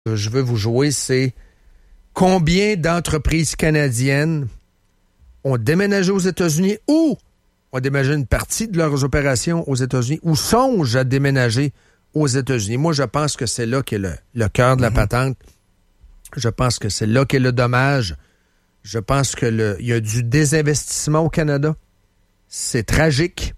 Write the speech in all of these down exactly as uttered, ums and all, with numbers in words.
je veux vous jouer, c'est combien d'entreprises canadiennes ont déménagé aux États-Unis ou ont déménagé une partie de leurs opérations aux États-Unis ou songent à déménager aux États-Unis. Moi, je pense que c'est là qu'est le, le cœur de la mm-hmm. patente. Je pense que c'est là qu'est le dommage. Je pense que le, il y a du désinvestissement au Canada. C'est tragique.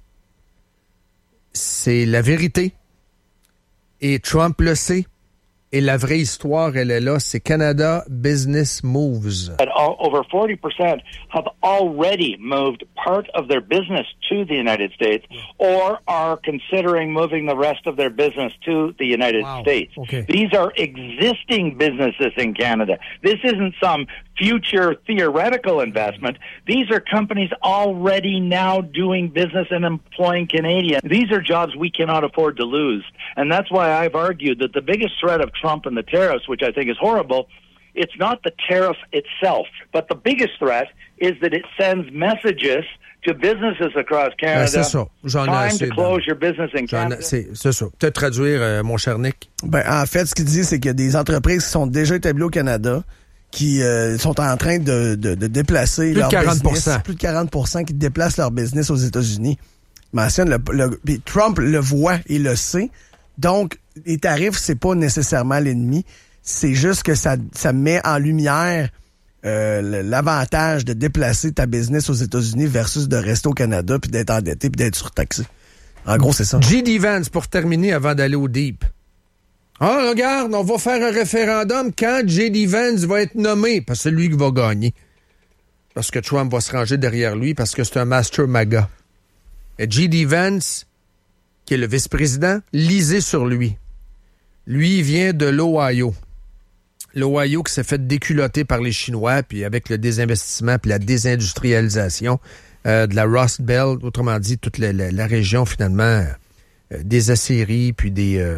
C'est la vérité. Et Trump le sait. Et la vraie histoire, elle est là. C'est Canada Business Moves. All, over forty percent have already moved part of their business to the United States or are considering moving the rest of their business to the United wow. States. Okay. These are existing businesses in Canada. This isn't some future theoretical investment. These are companies already now doing business and employing Canadians. These are jobs we cannot afford to lose. And that's why I've argued that the biggest threat of Trump and the tariffs, which I think is horrible, it's not the tariff itself, but the biggest threat is that it sends messages to businesses across Canada. Ben, c'est ça. J'en ai Time to close your business in Canada. C'est, c'est ça. Peut-être traduire, euh, mon cher Nick. Ben, en fait, ce qu'il dit, c'est qu'il y a des entreprises qui sont déjà établies au Canada qui euh, sont en train de, de, de déplacer plus leur de quarante pour cent. business. Plus de quarante pour cent qui déplacent leur business aux États-Unis. Il mentionne le, le, puis Trump le voit et le sait. Donc, les tarifs, c'est pas nécessairement l'ennemi. C'est juste que ça, ça met en lumière euh, l'avantage de déplacer ta business aux États-Unis versus de rester au Canada puis d'être endetté puis d'être surtaxé. En gros, c'est ça. J D. Vance, pour terminer avant d'aller au deep. Ah, regarde, on va faire un référendum quand J D. Vance va être nommé, parce que c'est lui qui va gagner. Parce que Trump va se ranger derrière lui, parce que c'est un master MAGA. Et J D. Vance, qui est le vice-président, lisez sur lui. Lui, il vient de l'Ohio. L'Ohio qui s'est fait déculotter par les Chinois, puis avec le désinvestissement puis la désindustrialisation euh, de la Rust Belt, autrement dit, toute la, la, la région, finalement, euh, des aciéries, puis des... Euh,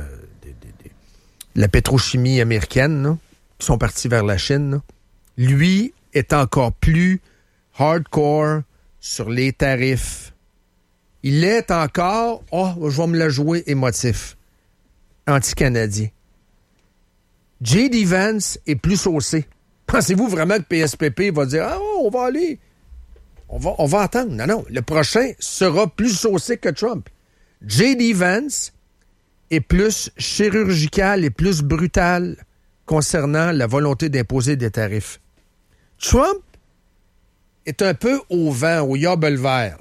la pétrochimie américaine, là, qui sont partis vers la Chine, là. Lui est encore plus hardcore sur les tarifs. Il est encore, oh, je vais me la jouer émotif, anti-canadien. J D. Vance est plus saucé. Pensez-vous vraiment que P S P P va dire, ah, on va aller, on va, on va attendre. Non, non, le prochain sera plus saucé que Trump. J D. Vance est plus chirurgical et plus brutal concernant la volonté d'imposer des tarifs. Trump est un peu au vent, au yabel vert.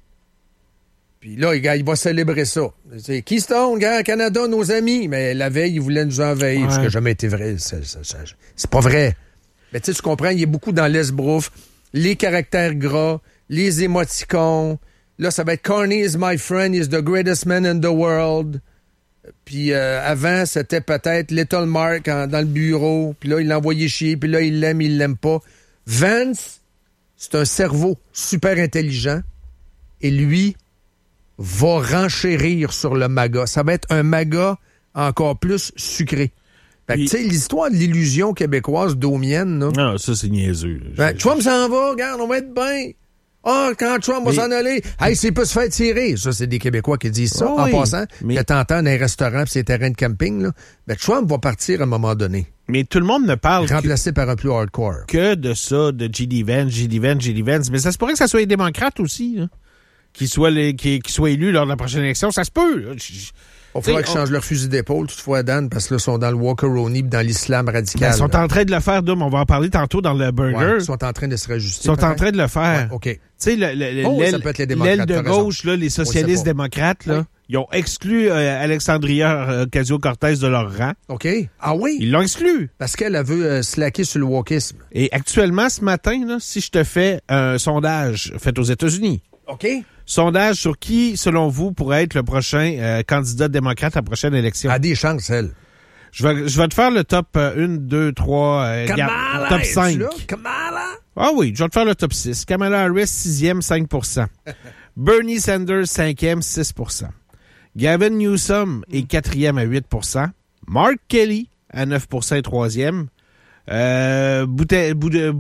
Puis là, il va célébrer ça. C'est Keystone, gars, Canada, nos amis. Mais la veille, il voulait nous envahir, ouais. Ce qui n'a jamais été vrai. C'est, c'est, c'est, c'est pas vrai. Mais tu sais, tu comprends, il y a beaucoup dans l'esbrouf, les caractères gras, les émoticons. Là, ça va être Carney is my friend, he's the greatest man in the world. Puis euh, avant, c'était peut-être Little Mark en, dans le bureau. Puis là, il l'a envoyé chier. Puis là, il l'aime, il l'aime pas. Vance, c'est un cerveau super intelligent. Et lui va renchérir sur le MAGA. Ça va être un MAGA encore plus sucré. Fait que, tu sais, l'histoire de l'illusion québécoise daumienne, là. Non, ça, c'est niaiseux. Ben, Trump s'en va, regarde, on va être bien. Ah, oh, quand Trump va mais... s'en aller, hey, s'il peut se faire tirer. Ça, c'est des Québécois qui disent ça, oh, en oui. passant. Mais... Que t'entends dans les restaurants pis ces terrains de camping, là. Ben, Trump va partir à un moment donné. Mais tout le monde ne parle remplacé que... par un plus hardcore. Que de ça, de J D. Vance, J D. Vance, J D. Vance. Mais ça se pourrait que ça soit les démocrates aussi, là. Qu'ils soient, les... qu'ils soient élus lors de la prochaine élection. Ça se peut, là. Il faudra qu'ils on... changent leur fusil d'épaule, toutefois, Dan, parce que là, ils sont dans le Walkeroni dans l'islam radical. Ben, ils sont là. En train de le faire, Dom. On va en parler tantôt dans le burger. Ouais, ils sont en train de se rajuster. Ils sont pareil. En train de le faire. Ouais, OK. Tu sais, le, le, oh, l'aile, l'aile de gauche, là, les socialistes démocrates, là, oui. Ils ont exclu euh, Alexandria Ocasio-Cortez de leur rang. OK. Ah oui? Ils l'ont exclu. Parce qu'elle a vu euh, slacker sur le wokisme. Et actuellement, ce matin, là, si je te fais un sondage fait aux États-Unis. OK. Sondage sur qui, selon vous, pourrait être le prochain euh, candidat démocrate à la prochaine élection. A des chances, elle. Je vais, je vais te faire le top un, deux, trois, euh, Kamala, top cinq. Kamala? Ah oui, je vais te faire le top six. Kamala Harris, sixième, cinq pour cent. Bernie Sanders, cinquième, six pour cent. Gavin Newsom est quatrième à huit pour cent. Mark Kelly à neuf pour cent et troisième. Euh, Buttigieg.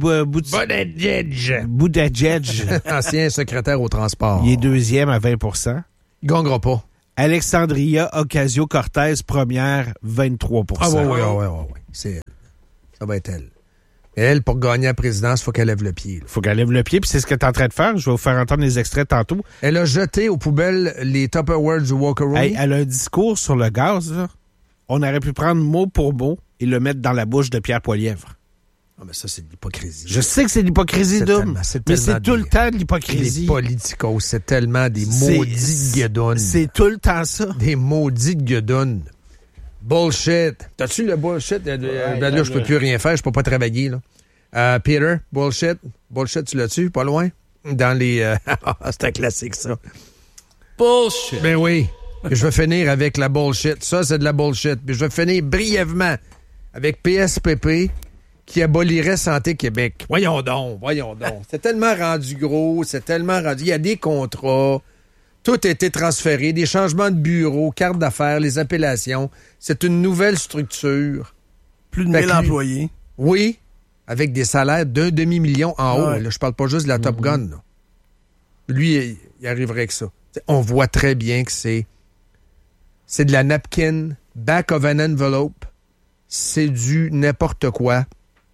Buttigieg. Ancien secrétaire au transport. Il est deuxième à vingt pour cent. Il gagnera pas. Alexandria Ocasio-Cortez, première, vingt-trois pour cent. Ah oui, oui, oui, oui. c'est elle. Ça va être elle. Et elle, pour gagner la présidence, il faut qu'elle lève le pied. Il faut qu'elle lève le pied, puis c'est ce qu'elle est en train de faire. Je vais vous faire entendre les extraits tantôt. Elle a jeté aux poubelles les top awards du Walker-Rooney. Hey, elle a un discours sur le gaz, là. On aurait pu prendre mot pour mot et le mettre dans la bouche de Pierre Poilievre. Ah, mais ça, c'est de l'hypocrisie. Je sais que c'est de l'hypocrisie, Dom, mais c'est tout des, le temps de l'hypocrisie. Les politicos, c'est tellement des maudits guedounes. C'est tout le temps ça. Des maudits guedounes. Bullshit. T'as-tu le bullshit? Ouais, ben là, là je peux plus rien faire, je peux pas travailler, là. Euh, Peter, bullshit. Bullshit, tu l'as-tu? Pas loin? Dans les... Euh... c'est un classique, ça. Bullshit. Ben oui. Je vais finir avec la bullshit. Ça, c'est de la bullshit. Puis je vais finir brièvement avec P S P P qui abolirait Santé Québec. Voyons donc, voyons donc. C'est tellement rendu gros, c'est tellement rendu... Il y a des contrats, tout a été transféré, des changements de bureau, carte d'affaires, les appellations. C'est une nouvelle structure. Plus de mille employés. Oui, avec des salaires d'un demi-million en haut. Ouais. Là, je parle pas juste de la Top Gun. Là. Lui, il arriverait avec ça. On voit très bien que c'est c'est de la napkin, back of an envelope. C'est du n'importe quoi.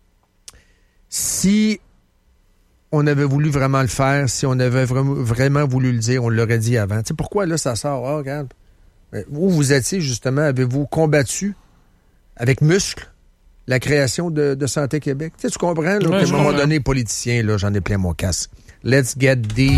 Si on avait voulu vraiment le faire, si on avait vra- vraiment voulu le dire, on l'aurait dit avant. Tu sais, pourquoi là, ça sort? Ah, regarde. Où vous étiez, justement, avez-vous combattu avec muscle la création de, de Santé Québec? Tu sais, tu comprends, là, ouais, qu'à un moment donné, politicien, là, j'en ai plein mon casse. Let's get deep.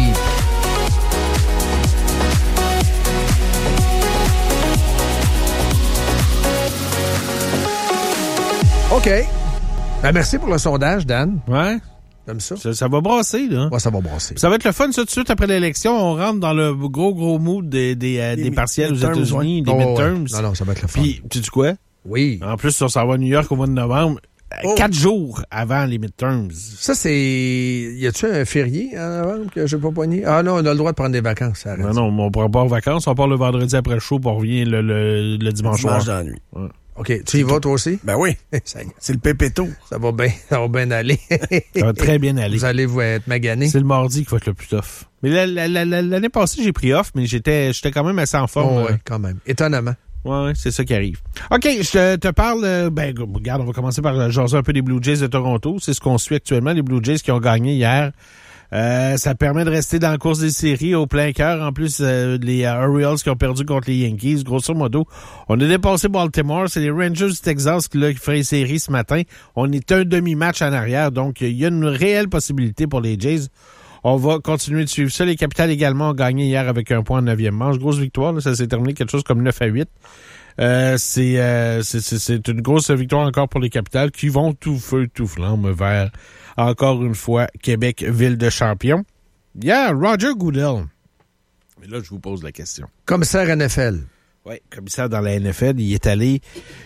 OK. Ben, merci pour le sondage, Dan. Ouais. Comme ça. ça. Ça va brasser, là. Ouais, ça va brasser. Ça va être le fun, ça, tout de suite après l'élection. On rentre dans le gros, gros mood des, des, euh, des partiels aux États-Unis, ouais. des oh, midterms. Ouais. Non, non, ça va être le fun. Puis, tu sais quoi? Oui. En plus, on s'en va à New York au mois de novembre. Oh. Quatre jours avant les midterms. Ça, c'est... Y a-tu un férié en novembre que je n'ai pas pogné? Ah non, on a le droit de prendre des vacances. Ça non, non, on ne prend pas en vacances. On part le vendredi après le show, puis on revient le, le, le dimanche soir. Dimanche dans la nuit. Ouais. OK. Tu y vas, toi aussi? Ben oui. C'est le pépéto. Ça va bien. Ça va bien aller. Ça va très bien aller. Vous allez vous être magané. C'est le mardi qui va être le plus tough. Mais la, la, la, l'année passée, j'ai pris off, mais j'étais, j'étais quand même assez en forme. Oh, oui, quand même. Étonnamment. Oui, c'est ça qui arrive. OK, je te, te parle... Ben, regarde, on va commencer par jaser un peu des Blue Jays de Toronto. C'est ce qu'on suit actuellement, les Blue Jays qui ont gagné hier. Euh, ça permet de rester dans la course des séries au plein cœur. En plus, euh, les uh, Orioles qui ont perdu contre les Yankees, grosso modo. On a dépassé Baltimore. C'est les Rangers du Texas qui, là, qui feraient les séries ce matin. On est un demi-match en arrière. Donc, il y a une réelle possibilité pour les Jays. On va continuer de suivre ça. Les Capitals également ont gagné hier avec un point en neuvième manche. Grosse victoire. Là, ça s'est terminé quelque chose comme neuf à huit. Euh, c'est, euh, c'est, c'est, c'est une grosse victoire encore pour les Capitals qui vont tout feu, tout flamme vers, encore une fois, Québec, ville de champion. Yeah, Roger Goodell. Mais là, je vous pose la question. Commissaire N F L. Oui, commissaire dans la N F L. Il est allé.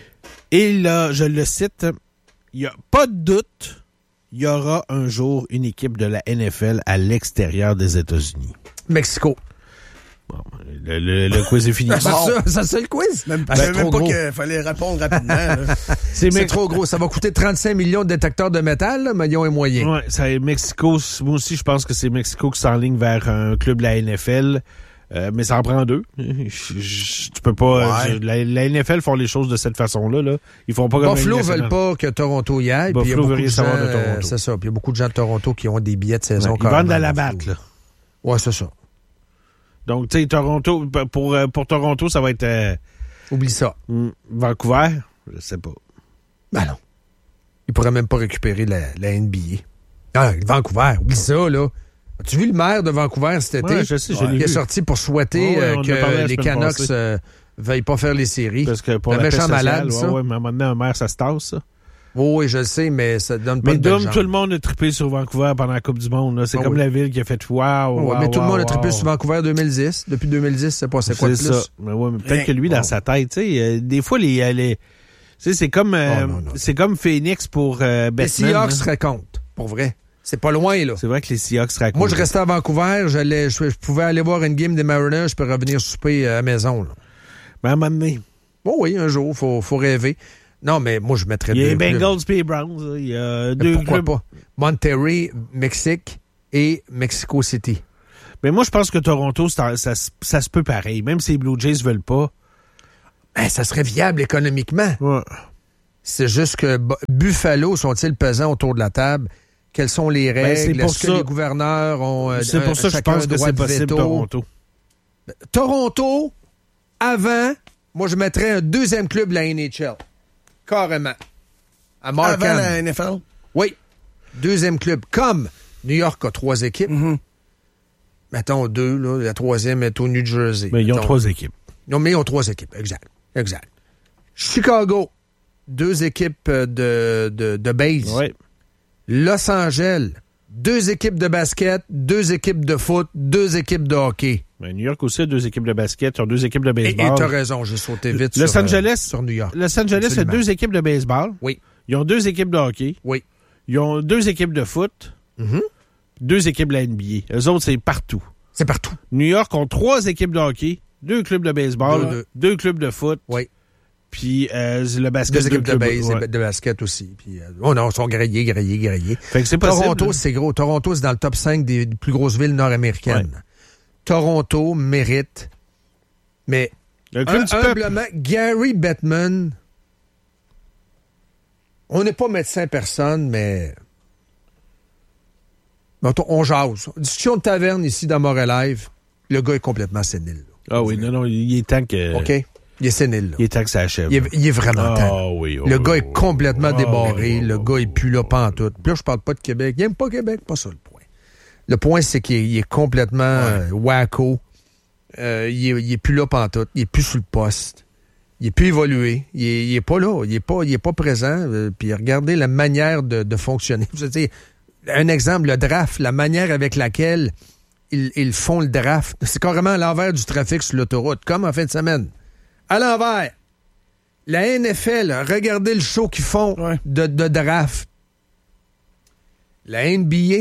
Et là, je le cite, il n'y a pas de doute, il y aura un jour une équipe de la N F L à l'extérieur des États-Unis. Mexico. Bon, le, le, le quiz est fini. C'est ça, ça c'est le quiz. Même, ben, je même pas qu'il fallait répondre rapidement. c'est, c'est trop gros. Ça va coûter trente-cinq millions de détecteurs de métal, là, millions et moyen. Oui, ça est Mexico. Moi aussi, je pense que c'est Mexico qui s'enligne vers un club de la N F L. Euh, mais ça en prend deux. Je, je, tu peux pas. Ouais. Je, la, la N F L font les choses de cette façon-là. Là. Ils font pas comme Buffalo veulent pas que Toronto y aille. Buffalo veut rien savoir de Toronto. Euh, c'est ça. Puis il y a beaucoup de gens de Toronto qui ont des billets de saison. Ouais, ils vendent à la batte, là. Ouais, c'est ça. Donc, tu sais, Toronto, pour, pour Toronto, ça va être... Euh, Oublie ça. Vancouver, je sais pas. Ben non. Ils pourraient même pas récupérer la, la N B A. Ah, Vancouver, oublie ça, là. As-tu vu le maire de Vancouver cet été? Ouais, je sais, je l'ai Il vu. est sorti pour souhaiter oh, ouais, euh, que les Canucks euh, veuillent pas faire les séries. Parce que pour le la méchant sociale, malade, ouais, ça. Ouais, mais à un moment donné, un maire, ça se tasse, ça. Oh, oui, je le sais, mais ça donne pas mais de Mais tout le monde a trippé sur Vancouver pendant la Coupe du Monde. Là. C'est oh, comme oui. la ville qui a fait « wow, oh, wow, Mais tout wow, le monde wow, a trippé wow. sur Vancouver deux mille dix. Depuis deux mille dix, c'est pas c'est quoi de plus. C'est ça. Mais ouais, mais peut-être que lui, dans oh. sa tête, tu sais, euh, des fois, les... les tu sais, c'est comme, euh, oh, non, non, c'est non. comme Phoenix pour euh, Batman. Les Seahawks seraient contre, pour vrai. C'est pas loin, là. C'est vrai que les Seahawks seraient contre. Moi, je restais à Vancouver, j'allais, je, je pouvais aller voir une game des Mariners, je peux revenir souper à la maison, là. Mais à un moment donné. Oh oui, un jour, faut, faut rêver. Non, mais moi, je mettrais deux. Il y a les Bengals et les Browns. Il y a deux pourquoi clubs. pas? Monterrey, Mexique et Mexico City. Mais moi, je pense que Toronto, ça, ça, ça se peut pareil. Même si les Blue Jays veulent pas. Ben, ça serait viable économiquement. Ouais. C'est juste que Buffalo sont-ils pesants autour de la table? Quelles sont les règles? Ben, Est-ce ça. que les gouverneurs ont euh, C'est pour un, ça que je pense que c'est possible Toronto. Toronto, avant, moi je mettrais un deuxième club de la N H L. Carrément. À Markham. Avant la N F L? Oui. Deuxième club. Comme New York a trois équipes. Mm-hmm. Mettons deux, là. La troisième est au New Jersey. Mais ils ont mettons. trois équipes. Non, mais ils ont trois équipes. Exact. Exact. Chicago, deux équipes de, de, de base. Oui. Los Angeles, deux équipes de basket, deux équipes de foot, deux équipes de hockey. Mais New York aussi a deux équipes de basket, ils ont deux équipes de baseball. Et tu as raison, j'ai sauté vite Los sur, Angeles, euh, sur New York. Los Angeles Absolument. a deux équipes de baseball. Oui. Ils ont deux équipes de hockey. Oui. Ils ont deux équipes de foot. Mm-hmm. Deux équipes de la N B A. Eux autres, c'est partout. C'est partout. New York ont trois équipes de hockey, deux clubs de baseball, deux, deux. deux clubs de foot. Oui. Puis euh, le basket. Deux équipes de clubs, base ouais. et de basket aussi. Puis, euh, oh non, ils sont grillés, grillés, grillés. Fait que c'est possible. Toronto, c'est gros. Toronto, c'est dans le top cinq des plus grosses villes nord-américaines. Ouais. Toronto mérite. Mais le club un, du humblement, peuple. Gary Bettman, on n'est pas médecin personne, mais on jase. Discussion de taverne ici dans Montréal-Live. Le gars est complètement sénile. Là. Ah oui, non, non, il est temps que... OK? Il est sénile. Là. Il est temps que ça achève. Il est, il est vraiment oh, temps. Oui, oh, le gars oh, est complètement oh, débarré. oh, le oh, gars est plus là pantoute. Puis là, je parle pas de Québec. Il aime pas Québec. Pas ça le point. Le point, c'est qu'il est, il est complètement ouais. euh, wacko. Euh, il, est, il est plus là pantoute. Il est plus sur le poste. Il est plus évolué. Il est, il est pas là. Il est pas, il est pas présent. Euh, puis regardez la manière de, de fonctionner. Je veux dire, un exemple, le draft, la manière avec laquelle ils, ils font le draft. C'est carrément à l'envers du trafic sur l'autoroute, comme en fin de semaine. À l'envers. La N F L, regardez le show qu'ils font ouais. de, de draft. La N B A,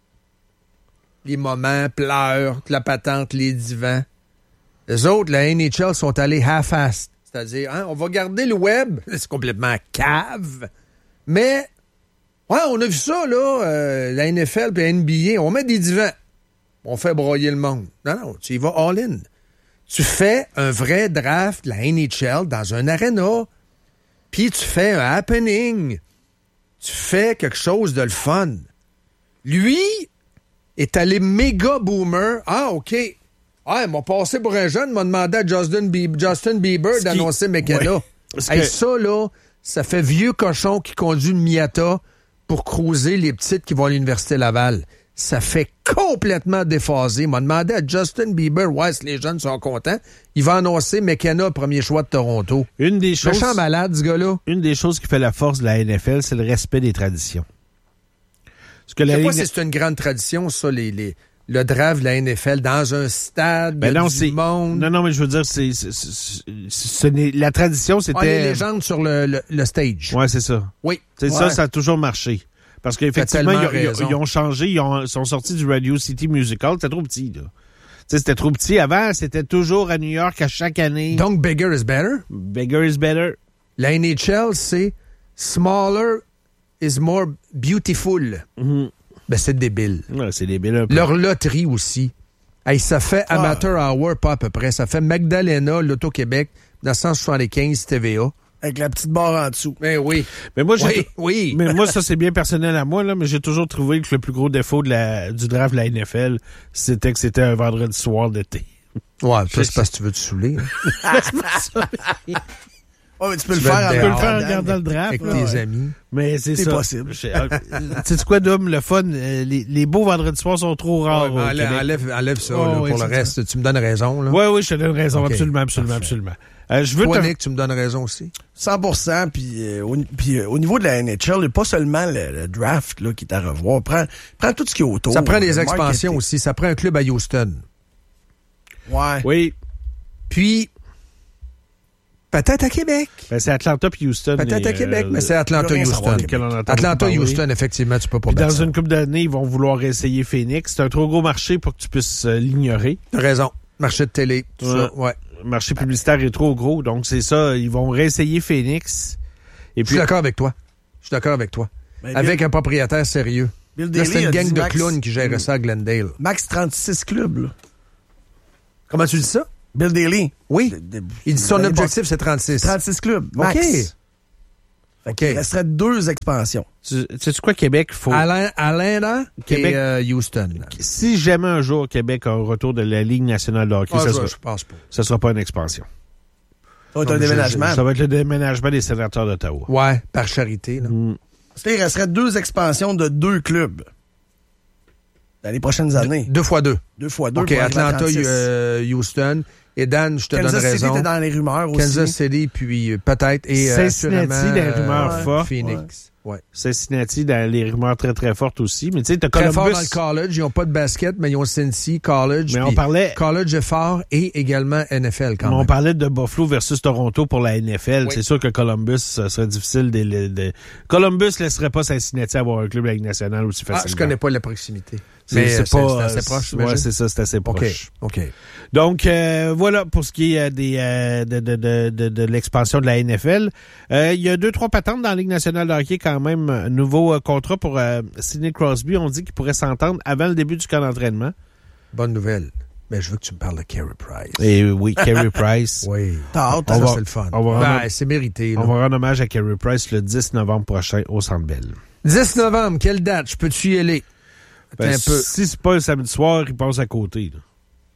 les moments, pleurs, la patente, les divans. Les autres, la N H L, sont allés half-assed. C'est-à-dire, hein, on va garder le web. C'est complètement cave. Mais, ouais, on a vu ça, là, euh, la N F L et la N B A. On met des divans. On fait broyer le monde. Non, non, tu y vas all-in. Tu fais un vrai draft de la N H L dans un arena, puis tu fais un happening. Tu fais quelque chose de le fun. Lui est allé méga boomer. Ah, OK. Ah, il m'a passé pour un jeune, m'a demandé à Justin Bieber, Justin Bieber qui... d'annoncer McKenna. Ouais. Hey, que... Ça, là, ça fait vieux cochon qui conduit une Miata pour cruiser les petites qui vont à l'Université Laval. Ça fait complètement déphasé. Il m'a demandé à Justin Bieber, ouais, si les jeunes sont contents, il va annoncer McKenna, premier choix de Toronto. Une des choses. Méchant malade, ce gars-là. Une des choses qui fait la force de la N F L, c'est le respect des traditions. Parce que Je la sais pas N... si c'est une grande tradition, ça, les, les, le draft de la N F L dans un stade, ben non, du c'est... monde. Non, non, mais je veux dire, c'est, c'est, c'est, ce n'est... la tradition, c'était... Ah, les légendes sur le, le, le stage. Ouais, c'est ça. Oui. C'est ouais. ça, ça a toujours marché. Parce qu'effectivement, ils, ils, ils ont changé, ils ont, sont sortis du Radio City Musical. C'était trop petit, là. T'sais, c'était trop petit. Avant, c'était toujours à New York à chaque année. Donc, bigger is better? Bigger is better. La N H L, c'est smaller is more beautiful. Mm-hmm. Ben, c'est débile. Ouais, c'est débile un peu. Leur loterie aussi. Hey, ça fait ah. Amateur Hour, pas à peu près. Ça fait Magdalena, l'Auto-Québec, neuf cent soixante-quinze T V A. Avec la petite barre en dessous. Ben oui. Mais moi, j'ai oui, oui. Mais moi, ça, c'est bien personnel à moi, là, mais j'ai toujours trouvé que le plus gros défaut de la, du draft de la N F L, c'était que c'était un vendredi soir d'été. Ouais, ça, c'est parce que tu veux te saouler. Hein. Oh, mais tu peux tu le faire, tu peux le faire en regardant le draft. Avec là, tes ouais. amis. Mais c'est, c'est ça. possible. Tu sais quoi, Dom, le fun, euh, les, les beaux vendredis soirs sont trop rares. Ouais, enlève, enlève, enlève ça oh, là, oui, pour le reste. Ça. Tu me donnes raison. Là. Oui, oui, je te donne raison. Okay. Absolument, absolument, Parfait. absolument. Euh, je veux Toi, te... Nick, tu me donnes raison aussi. cent pour cent. Puis, euh, au, puis euh, au niveau de la N H L, pas seulement le, le draft là, qui est à revoir. Prends, prends tout ce qui est autour. Ça prend des le expansions marketing. aussi. Ça prend un club à Houston. Ouais. Oui. Puis, peut-être à Québec. Ben, c'est Atlanta puis Houston. Peut-être et, à Québec, euh, mais c'est Atlanta-Houston. Atlanta-Houston, effectivement, tu peux pas puis battre dans ça. une couple d'années, ils vont vouloir essayer Phoenix. C'est un trop gros marché pour que tu puisses euh, l'ignorer. T'as raison. Marché de télé, tout ouais. ça, ouais. Le marché publicitaire est trop gros, donc c'est ça. Ils vont réessayer Phoenix. Et Je puis... suis d'accord avec toi. Je suis d'accord avec toi. Ben, avec Bill, un propriétaire sérieux. Bill Là, c'est Daly une a gang dit de max, clowns qui gère ça à Glendale. Max trente-six clubs, là. Comment tu dis ça? Bill Daly. Oui. De, de, Il dit son objectif, c'est trente-six. trente-six clubs, max. OK. Okay. Il resterait deux expansions. Tu sais quoi, Québec? Faut... Alain, Alain Québec, et euh, Houston. Si jamais un jour Québec a un retour de la Ligue nationale de hockey, ah, ça je, sera, je pense pas. Ça sera pas une expansion. Ça va être un déménagement. Je, ça va être le déménagement des sénateurs d'Ottawa. Ouais, par charité. Là. Mm. Parce qu'il resterait deux expansions de deux clubs dans les prochaines années. De, deux fois deux. Deux fois deux. OK, Atlanta, euh, Houston. Et Dan, je te Kansas donne raison. City était dans les rumeurs aussi. Kansas City, puis euh, peut-être. Et Cincinnati, dans les rumeurs euh, fortes. Phoenix. Ouais. Cincinnati, dans les rumeurs très, très fortes aussi. Mais tu sais, t'as Très Columbus. fort dans le college. Ils n'ont pas de basket, mais ils ont Cincy, college. Mais on parlait... College est fort et également N F L quand même. On parlait de Buffalo versus Toronto pour la N F L. Oui. C'est sûr que Columbus, ça serait difficile de, de, de... Columbus laisserait pas Cincinnati avoir un club de la Ligue nationale aussi facilement. Ah, je connais pas la proximité. C'est, mais c'est, c'est pas... C'est assez proche, ouais, c'est ça, c'est assez proche. OK. OK. Donc, euh, voilà pour ce qui est des, euh, de, de, de, de, de l'expansion de la N F L. Euh, il y a deux, trois patentes dans la Ligue nationale de hockey quand même. Nouveau euh, contrat pour euh, Sidney Crosby. On dit qu'il pourrait s'entendre avant le début du camp d'entraînement. Bonne nouvelle. Mais je veux que tu me parles de Carey Price. Et oui, Carey Price. Oui. T'as hâte, ça, va, c'est le fun. On va ben, rendre, c'est mérité. Là. On va rendre hommage à Carey Price le dix novembre prochain au Centre Bell. dix novembre, quelle date? Je peux-tu y aller? Ben, un peu. Si c'est pas le samedi soir, il passe à côté. Là.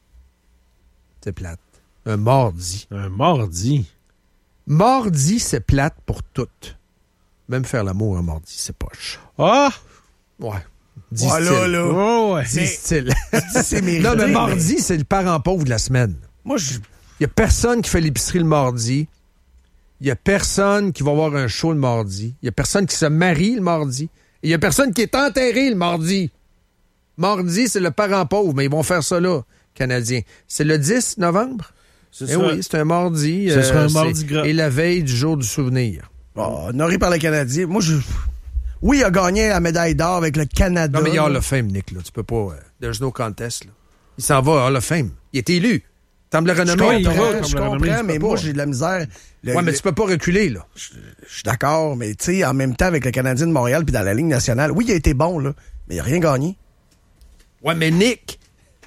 C'est plate. Un mardi. Un mardi. Mardi, c'est plate pour toutes. Même faire l'amour un mardi, c'est poche. Ah! Ouais. Ouais, là, là. Oh, ouais. Dis-t-il. C'est mérité. Non, mais mardi, mais... c'est le parent pauvre de la semaine. Moi, je... Il y a personne qui fait l'épicerie le mardi. Il y a personne qui va avoir un show le mardi. Il y a personne qui se marie le mardi. Et il y a personne qui est enterré le mardi. Mardi, c'est le parent pauvre, mais ils vont faire ça là, Canadiens. C'est le dix novembre? Eh sera... oui, c'est un mardi. Ce euh, sera un mardi c'est... gras. Et la veille du jour du souvenir. Oh, honoré par le Canadien. Moi, je... Oui, il a gagné la médaille d'or avec le Canada. Non, mais il y a Hall of Fame, Nick, là. Tu peux pas... Uh, there's no contest, là. Il s'en va à Hall of Fame. Il est élu. Temple renommé. Je comprends, va, je comprends mais moi, j'ai de la misère. Le, ouais, mais le... tu peux pas reculer, là. Je, je suis d'accord, mais tu sais, en même temps, avec le Canadien de Montréal puis dans la Ligue nationale, oui, il a été bon, là, mais il a rien gagné. Ouais, mais Nick...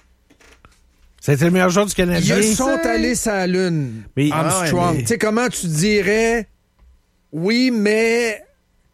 C'était le meilleur joueur du Canadien. Ils sont allés sur la Lune, mais, Armstrong. Ah ouais, mais... Tu sais, comment tu dirais... Oui, mais...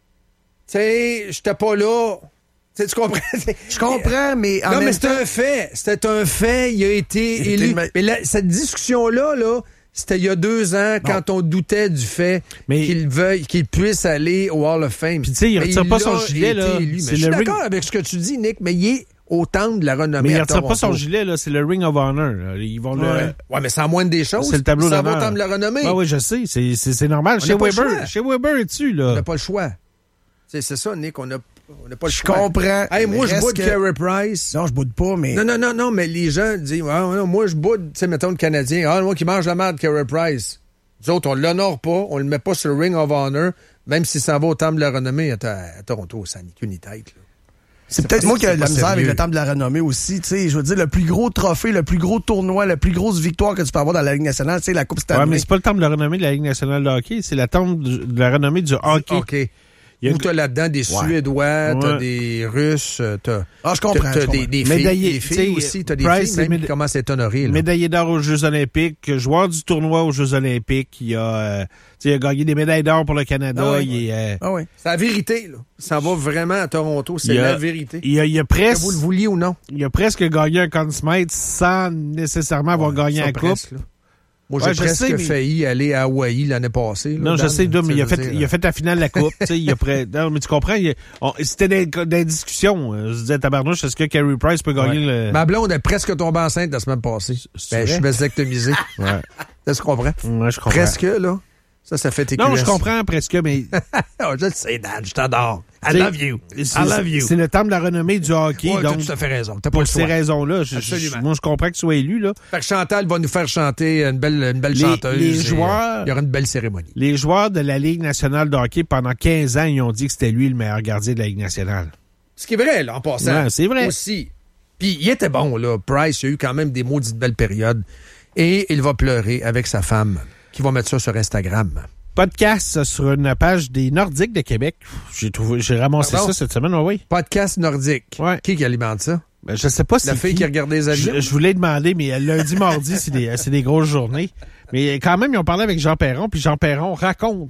Tu sais, j'étais pas là... Tu comprends? Je comprends, mais en non, même mais c'était temps... un fait. C'était un fait. Il a été il élu. Était... Mais la, cette discussion-là, là, c'était il y a deux ans, bon. Quand on doutait du fait mais... qu'il veuille, qu'il puisse aller au Hall of Fame. Puis tu sais, il retire mais pas il son gilet, là. Élu. Mais je suis d'accord avec ce que tu dis, Nick, mais il est au temple de la renommée. Mais il ne retire pas son gilet, là. C'est le Ring of Honor. Là. Ils vont ouais. le... ouais, mais c'est en moindre des choses. C'est le tableau d'honneur. Ça va au temple de la renommée. Ouais, oui, je sais. C'est, c'est, c'est normal. On chez Weber, chez Weber es-tu, là? On n'a pas le choix. C'est, c'est ça, Nick. On a On n'a pas le je choix. comprends. Hey, moi, je boude que... Carey Price. Non, je boude pas, mais... Non, non, non, non, mais les gens disent, ah, non, moi, je boude, tu sais, mettons le Canadien. Ah, moi qui mange la merde, Carey Price. Nous autres, on l'honore pas, on le met pas sur le Ring of Honor, même s'il s'en va au Temple de la Renommée à, à Toronto, ça n'est qu'une tête, là. C'est, c'est peut-être moi qui ai de la misère avec le Temple de la Renommée aussi. Tu sais, je veux dire, le plus gros trophée, le plus gros tournoi, la plus grosse victoire que tu peux avoir dans la Ligue nationale, c'est la Coupe Stanley. Ouais, mais c'est pas le Temple de la Renommée de la Ligue nationale de hockey, c'est le Temple de la Renommée du hockey. OK. Il y a où t'as là-dedans des ouais. Suédois, t'as ouais. des Russes, t'as, ah, je comprends, t'as, je t'as comprends. des, des filles, médaillé, des filles aussi, t'as des Price, filles même méda- qui commencent à être honorées. Là. Médaillé d'or aux Jeux Olympiques, joueur du tournoi aux Jeux Olympiques, il a, euh, il a gagné des médailles d'or pour le Canada. Ah ouais, il est, euh, ah ouais. C'est la vérité, là. Ça va vraiment à Toronto, c'est a, la vérité. Il a, il a presque, que vous le vouliez ou non. Il a presque gagné un Conn Smythe sans nécessairement avoir ouais, gagné la Coupe. Presque, Moi, j'ai ouais, presque sais, mais... failli aller à Hawaï l'année passée. Là, non, Dan, je sais, mais il a, fait, dire, il a fait la finale de la Coupe. il a prêt... Non, mais tu comprends, il a... on... c'était des, des discussions. Je disais, tabarnouche, est-ce que Carey Price peut gagner ouais. le... Ma blonde est presque tombée enceinte la semaine passée. Ben, je suis vasectomisé. ouais. Est-ce que tu comprends? Ouais, je comprends. Presque, là. Ça, ça fait tes Non, je comprends presque, mais... oh, je le sais, Dan, je t'adore. I love you. I love you. C'est le temple de la renommée du hockey. Ouais, donc, tu as fait raison. T'as pas pour le ces choix. raisons-là, je, je, moi, je comprends que tu sois élu. Là. Fait que Chantal va nous faire chanter une belle, une belle les, chanteuse. Les joueurs, il y aura une belle cérémonie. Les joueurs de la Ligue nationale de hockey, pendant quinze ans, ils ont dit que c'était lui le meilleur gardien de la Ligue nationale. Ce qui est vrai, là, en passant. Ouais, c'est vrai. Aussi. Puis il était bon, là. Price, il a eu quand même des maudites belles périodes. Et il va pleurer avec sa femme, qui va mettre ça sur Instagram. Podcast sur une page des Nordiques de Québec. J'ai trouvé, j'ai ramassé Pardon? ça cette semaine, oui. Podcast nordique. Ouais. Qui qui alimente ça? Ben, je sais pas si La fille qui, qui regarde les avions. Je, je voulais demander, mais lundi, mardi, c'est des, c'est des grosses journées. Mais quand même, ils ont parlé avec Jean Perron, puis Jean Perron raconte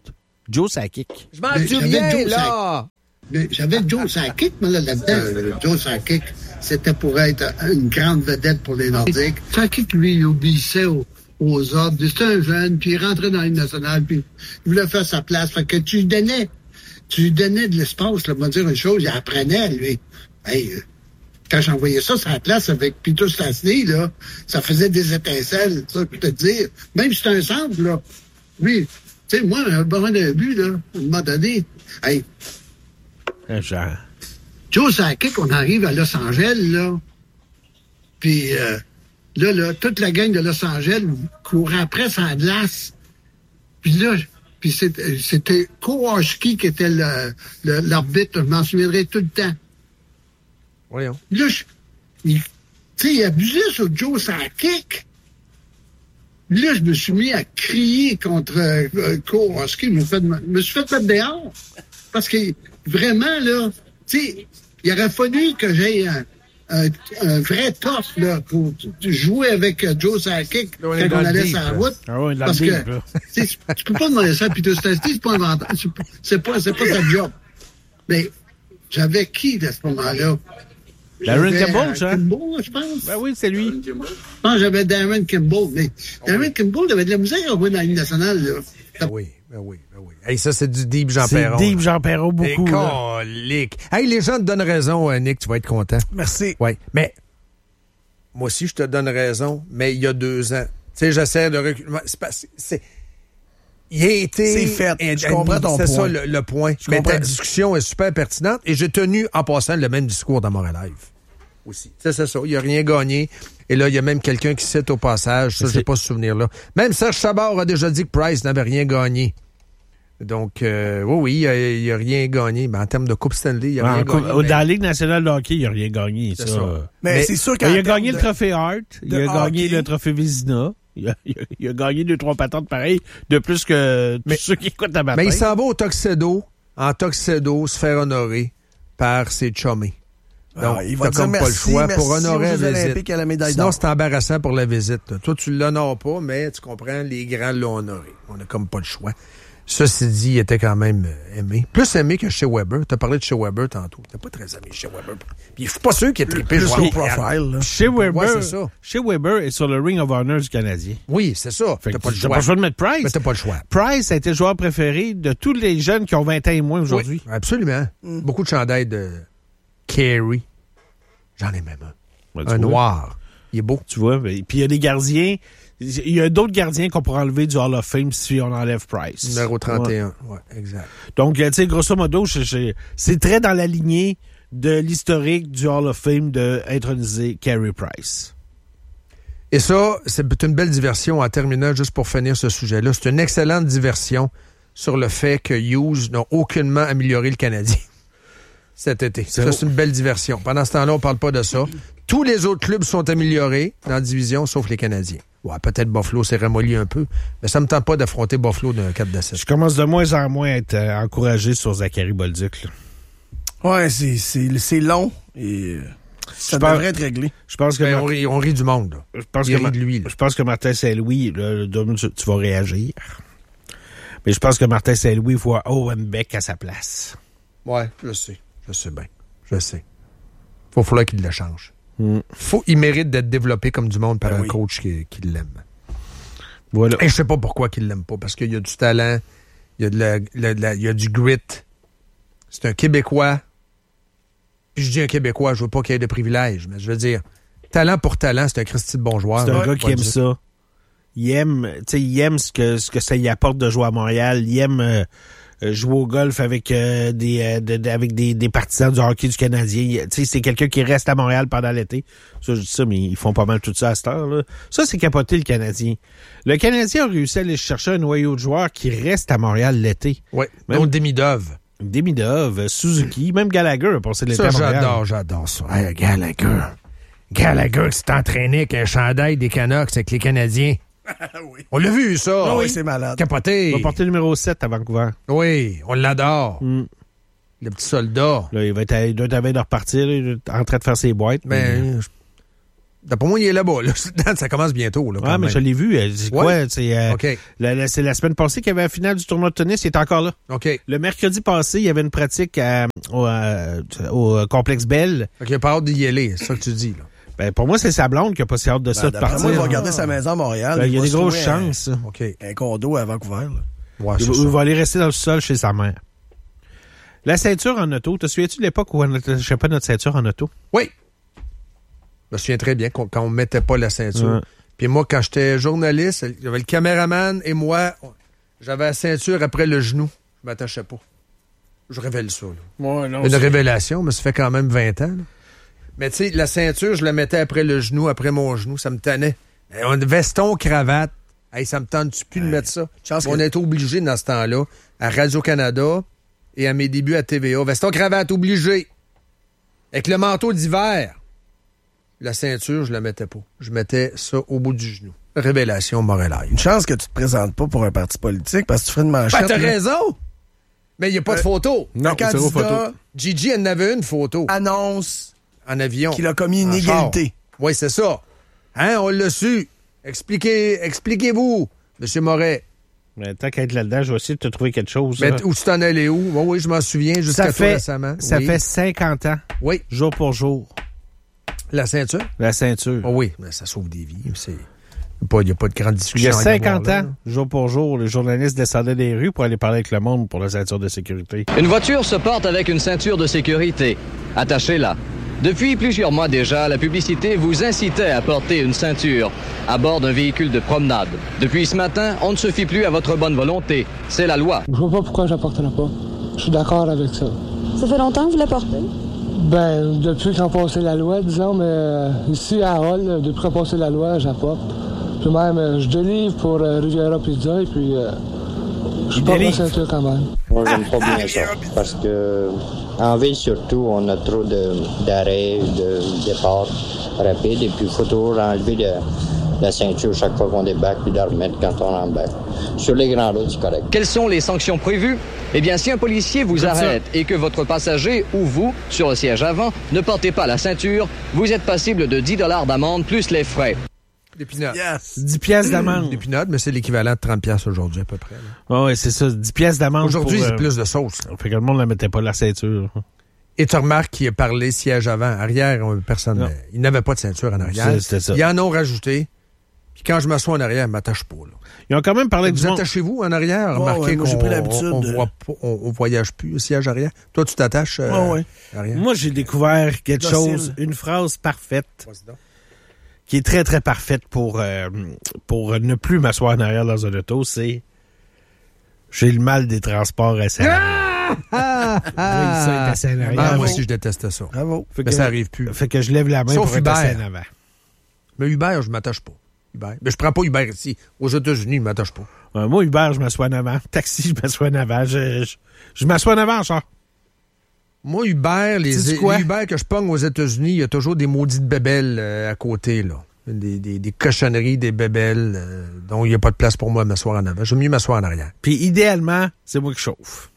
Joe Sakic. Je m'en souviens, là! Mais j'avais Joe Sakic, moi, là, là-dedans. Joe Sakic, c'était pour être une grande vedette pour les Nordiques. Sakic, lui, il obéissait aux, aux ordres. C'était un jeune, puis il rentrait dans l'hymne nationale, puis il voulait faire sa place. Fait que tu lui donnais, tu lui donnais de l'espace, là, pour dire une chose, il apprenait, lui. Hey, quand j'envoyais ça sur la place avec Peter Stastny, là, ça faisait des étincelles, ça, je peux te dire. Même si c'est un centre, là. Lui, tu sais, moi, un besoin d'un but, là, à un moment donné, hey, Genre. Joe Sakic, on arrive à Los Angeles, là. Puis euh, là, là, toute la gang de Los Angeles courait après sans glace. Puis là, puis c'était, c'était Kowalski qui était le, le, l'arbitre, je m'en souviendrai tout le temps. Voyons. Là, je, il, tu sais, il abusait sur Joe Sakic. Là, je me suis mis à crier contre euh, Kowalski. Je me, fait, me suis fait mettre dehors. Parce que vraiment, là, tu sais, il aurait fallu que j'aie un, un, un vrai tough, là, pour jouer avec uh, Joe Sakic quand on allait sur la route. Ah ouais, parce deep, que tu peux pas demander ça à Peter Stastny, c'est pas inventaire. C'est pas, c'est pas sa job. Mais j'avais qui à ce moment-là? Darren Kimball, ça? Kimball, je pense. Ben oui, c'est lui. Je pense que j'avais Darren Kimball. Mais Darren Kimball avait de la misère à jouer dans la Ligue nationale, là. Ben oui, ben oui, ben oui. Hey, ça, c'est du deep Jean c'est Perron. C'est deep Jean Perron, beaucoup. Colique. Hey, les gens te donnent raison, Nick, tu vas être content. Merci. Oui, mais moi aussi, je te donne raison, mais il y a deux ans. Tu sais, j'essaie de reculer. C'est pas... C'est... Il a été... C'est fait. Et, je comprends ton c'est point. C'est ça, le, le point. Je mais comprends. ta discussion est super pertinente et j'ai tenu, en passant, le même discours dans Montréal Live. Aussi. C'est, c'est ça. Il n'a rien gagné. Et là, il y a même quelqu'un qui cite au passage. Ça, je n'ai pas ce souvenir-là. Même Serge Chabard a déjà dit que Price n'avait rien gagné. Donc, euh, oui, oui, il n'a rien gagné. Mais en termes de Coupe Stanley, il n'a rien coupe, gagné. Dans mais... la Ligue nationale de hockey, il n'a rien gagné. C'est ça. ça. Mais, mais c'est sûr qu'il a gagné de... le trophée Hart. Il a hockey. gagné le trophée Vézina. Il a, il, a, il a gagné deux, trois patentes pareilles, de plus que mais, tous ceux qui écoutent à matin. Mais il s'en va au Tuxedo, en Tuxedo, se faire honorer par ses chummés. Donc, ah, il va t'as comme dire pas le merci, choix pour honorer aux la visite. Olympiques à la médaille Sinon, d'or. c'est embarrassant pour la visite. Là. Toi, tu l'honores pas, mais tu comprends, les grands l'ont honoré. On a comme pas le choix. Ceci dit, il était quand même aimé. Plus aimé que chez Weber. Tu as parlé de chez Weber tantôt. T'es pas très aimé chez Weber. Puis il faut pas sûr qu'il est trippé. Plus low profile. Là. Chez Weber, ouais, c'est ça. Chez Weber est sur le Ring of Honor du Canadien. Oui, c'est ça. Fait t'as que pas le t'as choix. pas le choix de mettre Price. Mais t'as pas le choix. Price a été le joueur préféré de tous les jeunes qui ont vingt ans et moins aujourd'hui. Oui, absolument. Mm. Beaucoup de chandails de Carey. J'en ai même un. Ben, un vois. noir. Il est beau. Tu vois. Puis il y a des gardiens. Il y a d'autres gardiens qu'on pourrait enlever du Hall of Fame si on enlève Price. Numéro trente et un. Ouais, ouais exact. Donc, tu sais, grosso modo, je, je, c'est très dans la lignée de l'historique du Hall of Fame de introniser Carey Price. Et ça, c'est une belle diversion en terminant, juste pour finir ce sujet-là. C'est une excellente diversion sur le fait que Hughes n'a aucunement amélioré le Canadien cet été. C'est ça, c'est une belle diversion. Pendant ce temps-là, on parle pas de ça. Tous les autres clubs sont améliorés dans la division, sauf les Canadiens. Ouais, peut-être Buffalo s'est ramolli un peu, mais ça me tente pas d'affronter Buffalo d'un quatre à sept. Je commence de moins en moins à être euh, encouragé sur Zachary Bolduc. Là. Ouais, c'est, c'est, c'est long et ça je devrait pense, être réglé. Je pense que ben, Mar- on, rit, on rit du monde. Là. Je pense Il que rit Ma- de lui. Là. Je pense que Martin Saint-Louis, là, tu, tu vas réagir. Mais je pense que Martin Saint-Louis voit Owen Beck à sa place. Ouais, je sais. Je sais bien. Je sais. Faut falloir qu'il le change. Mm. Faut, il mérite d'être développé comme du monde par ben un oui. coach qui, qui l'aime. Voilà. Et je sais pas pourquoi qu'il l'aime pas. Parce qu'il y a du talent, il y a, de la, la, la, il y a du grit. C'est un Québécois. Puis je dis un Québécois, je veux pas qu'il y ait de privilèges, mais je veux dire, talent pour talent, c'est un Christy de bon joueur. C'est un ouais, gars qui aime dire. ça. Il aime, tu sais, il aime ce que, ce que ça y apporte de jouer à Montréal. Il aime euh, jouer au golf avec euh, des euh, de, de, avec des, des partisans du hockey du Canadien. Tu sais, c'est quelqu'un qui reste à Montréal pendant l'été. Ça, je dis ça, mais ils font pas mal tout ça à cette heure, là. Ça, c'est capoté, le Canadien. Le Canadien a réussi à aller chercher un noyau de joueurs qui reste à Montréal l'été. Oui, Même- donc Demidov. Demidov, Suzuki, même Gallagher a passé l'été Ça, à Montréal. j'adore, j'adore ça. Hey, Gallagher. Gallagher qui s'est entraîné avec un chandail des Canucks avec les Canadiens. oui. On l'a vu, ça. Ah oui, c'est malade. Capoté. Il va porter le numéro sept à Vancouver. Oui, on l'adore. Mm. Le petit soldat. Là, il va être à, il doit être à veille de repartir, là, il est en train de faire ses boîtes. Mais mais- je, D'après moi, il est là-bas. Là. Ça commence bientôt. Là, ah, mais même. je l'ai vu. C'est ouais. quoi? C'est, euh, okay. la, la, c'est la semaine passée qu'il y avait la finale du tournoi de tennis. Il est encore là. Okay. Le mercredi passé, il y avait une pratique à, au, à, au complexe Bell. Il n'a pas hâte d'y aller. C'est ça que tu dis. Là. Ben, pour moi, c'est sa blonde qui n'a pas si hâte de ben, ça de partir. Moi, il va regarder ah. sa maison à Montréal. Ben, il y a des grosses chances. Un, okay. un condo à Vancouver. Là. Ouais, il, il va aller rester dans le sol chez sa mère. La ceinture en auto. Te souviens-tu de l'époque où on n'attachait pas notre ceinture en auto? Oui. Je me souviens très bien quand on ne mettait pas la ceinture. Ouais. Puis moi, quand j'étais journaliste, j'avais le caméraman et moi, j'avais la ceinture après le genou. Je ne m'attachais pas. Je révèle ça. Ouais, non, Une c'est... révélation, mais ça fait quand même vingt ans. Là. Mais tu sais, la ceinture, je la mettais après le genou, après mon genou. Ça me tannait. Un veston, cravate. Hey, ça me tente plus ouais. de mettre ça. On que... était obligé dans ce temps-là, à Radio-Canada et à mes débuts à T V A. Veston, cravate, obligé. Avec le manteau d'hiver. La ceinture, je la mettais pas. Je mettais ça au bout du genou. Révélation Morel-Live. Une chance que tu te présentes pas pour un parti politique parce que tu ferais une manchette. Ben, t'as là. raison! Mais il n'y a pas euh, de photo. Non, c'est zéro photo. Gigi en avait une photo. Annonce. En avion. Qu'il a commis une égalité. Oui, c'est ça. Hein, on l'a su. Expliquez, expliquez-vous, M. Moret. Mais tant qu'à être là-dedans, je vais essayer de te trouver quelque chose. Mais où tu t'en allais où? Oui, oui, je m'en souviens jusqu'à ça toi fait, récemment. Ça oui. fait cinquante ans. Oui. Jour pour jour. La ceinture? La ceinture. Oh oui, mais ça sauve des vies. Il n'y a pas de grande discussion. Il y a cinquante ans, jour pour jour, les journalistes descendaient des rues pour aller parler avec le monde pour la ceinture de sécurité. Une voiture se porte avec une ceinture de sécurité. Attachez-la. Depuis plusieurs mois déjà, la publicité vous incitait à porter une ceinture à bord d'un véhicule de promenade. Depuis ce matin, on ne se fie plus à votre bonne volonté. C'est la loi. Je vois pas pourquoi je la porterai pas. Je suis d'accord avec ça. Ça fait longtemps que vous la portez? Ben, depuis qu'on a passé la loi, disons, mais euh, ici à Hall, depuis qu'on a passé la loi, j'apporte. Puis même, euh, je délivre pour euh, Riviera Pizza et puis euh, je porte ma ceinture quand même. Moi, j'aime pas bien ça. Parce que en ville, surtout, on a trop de, d'arrêts, de départs rapides et puis il faut toujours enlever le, la ceinture chaque fois qu'on débarque puis de la remettre quand on embarque. Sur les grandes routes, c'est correct. Quelles sont les sanctions prévues? Eh bien, si un policier vous Comme arrête ça. et que votre passager ou vous, sur le siège avant, ne portez pas la ceinture, vous êtes passible de dix dollars d'amende plus les frais. Des pinottes. Yes. dix piastres d'amende. Des pinottes, mais c'est l'équivalent de trente piastres aujourd'hui à peu près. Ah oui, c'est ça. dix piastres d'amende. Aujourd'hui, pour, c'est euh... plus de sauce. Là. Fait que le monde ne mettait pas la ceinture. Et tu remarques qu'il a parlé siège avant. Arrière, personne. Non. Il n'avait pas de ceinture en arrière. C'est, c'était ça. Ils en ont rajouté. Puis quand je m'assois en arrière, je ne m'attache pas. Là. Ils ont quand même parlé vous du attachez-vous en arrière? Oh, remarquez ouais, moi, qu'on j'ai pris l'habitude on, de... on, on, on voyage plus au siège arrière. Toi, tu t'attaches euh, oh, ouais. arrière? Moi, j'ai découvert quelque Docile. chose, une phrase parfaite, qui est très, très parfaite pour, euh, pour ne plus m'asseoir en arrière dans un auto, c'est « J'ai le mal des transports à Saint-Henri. Ah! Ah! Oui, ah, moi aussi, je déteste ça. Bravo. Fait que, mais ça arrive plus. Fait que je lève la main Sauf pour Uber. être assis en avant. Mais Uber, je m'attache pas. Uber. Mais je prends pas Uber ici. Aux États-Unis, je m'attache pas. Ouais, moi, Uber, je m'assois en avant. Taxi, je m'assois en avant. Je, je, je m'assois en avant, char. Moi, Uber, les, les Uber que je pogne aux États-Unis, il y a toujours des maudites bébelles euh, à côté, là. Des, des, des cochonneries, des bébelles, euh, dont il n'y a pas de place pour moi à m'asseoir en avant. J'aime mieux m'asseoir en arrière. Puis, idéalement, c'est moi qui chauffe.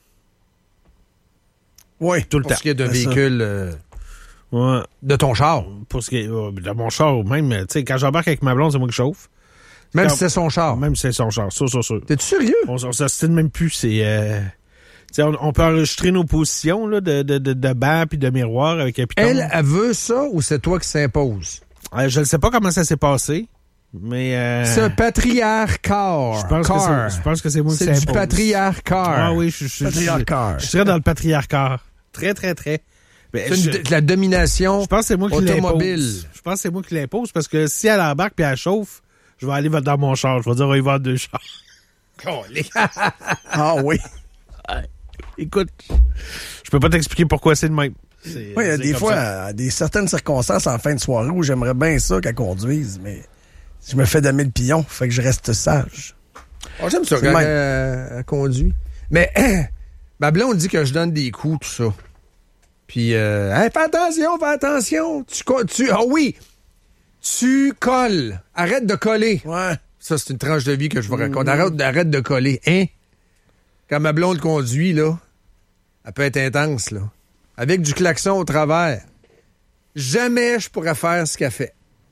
Oui, tout le pour temps. Ce qui est d'un véhicule euh, ouais. de ton char. Pour ce qui est euh, de mon char, même, tu sais, quand j'embarque avec ma blonde, c'est moi qui chauffe. Même quand, si c'est son char. Même si c'est son char, ça, ça, ça. T'es-tu sérieux? On, on s'ostine même plus, c'est... Euh, on, on peut enregistrer nos positions là, de, de, de, de banc puis de miroir avec un piton. Elle, elle veut ça ou c'est toi qui s'impose? Euh, je ne sais pas comment ça s'est passé, mais... Euh, c'est un patriarcat. Je pense, que c'est, je pense que c'est moi qui s'impose. C'est du patriarcat. Ah oui, je, je, patriarcat. je, je serais dans le patriarcat. Très, très, très. Mais c'est une, je, la domination je pense que c'est moi qui automobile. L'impose. Je pense que c'est moi qui l'impose parce que si elle embarque puis elle chauffe, je vais aller dans mon char. Je vais dire, on va y vendre deux chars. Ah oui. Écoute, je peux pas t'expliquer pourquoi c'est de même. C'est, oui, il y a des fois, à des certaines circonstances en fin de soirée où j'aimerais bien ça qu'elle conduise, mais je me fais damer le pion, fait que je reste sage. Oh, j'aime ça c'est quand elle, elle conduit. Mais hein, ma blonde dit que je donne des coups, tout ça. Puis, euh, hey, fais attention, fais attention. Tu, tu, ah oui, tu colles. Arrête de coller. Ouais. Ça, c'est une tranche de vie que je vous raconte. Mm-hmm. Arrête, arrête de coller. Hein? Quand ma blonde conduit, là, elle peut être intense, là. Avec du klaxon au travers. Jamais je pourrais faire ce qu'elle fait.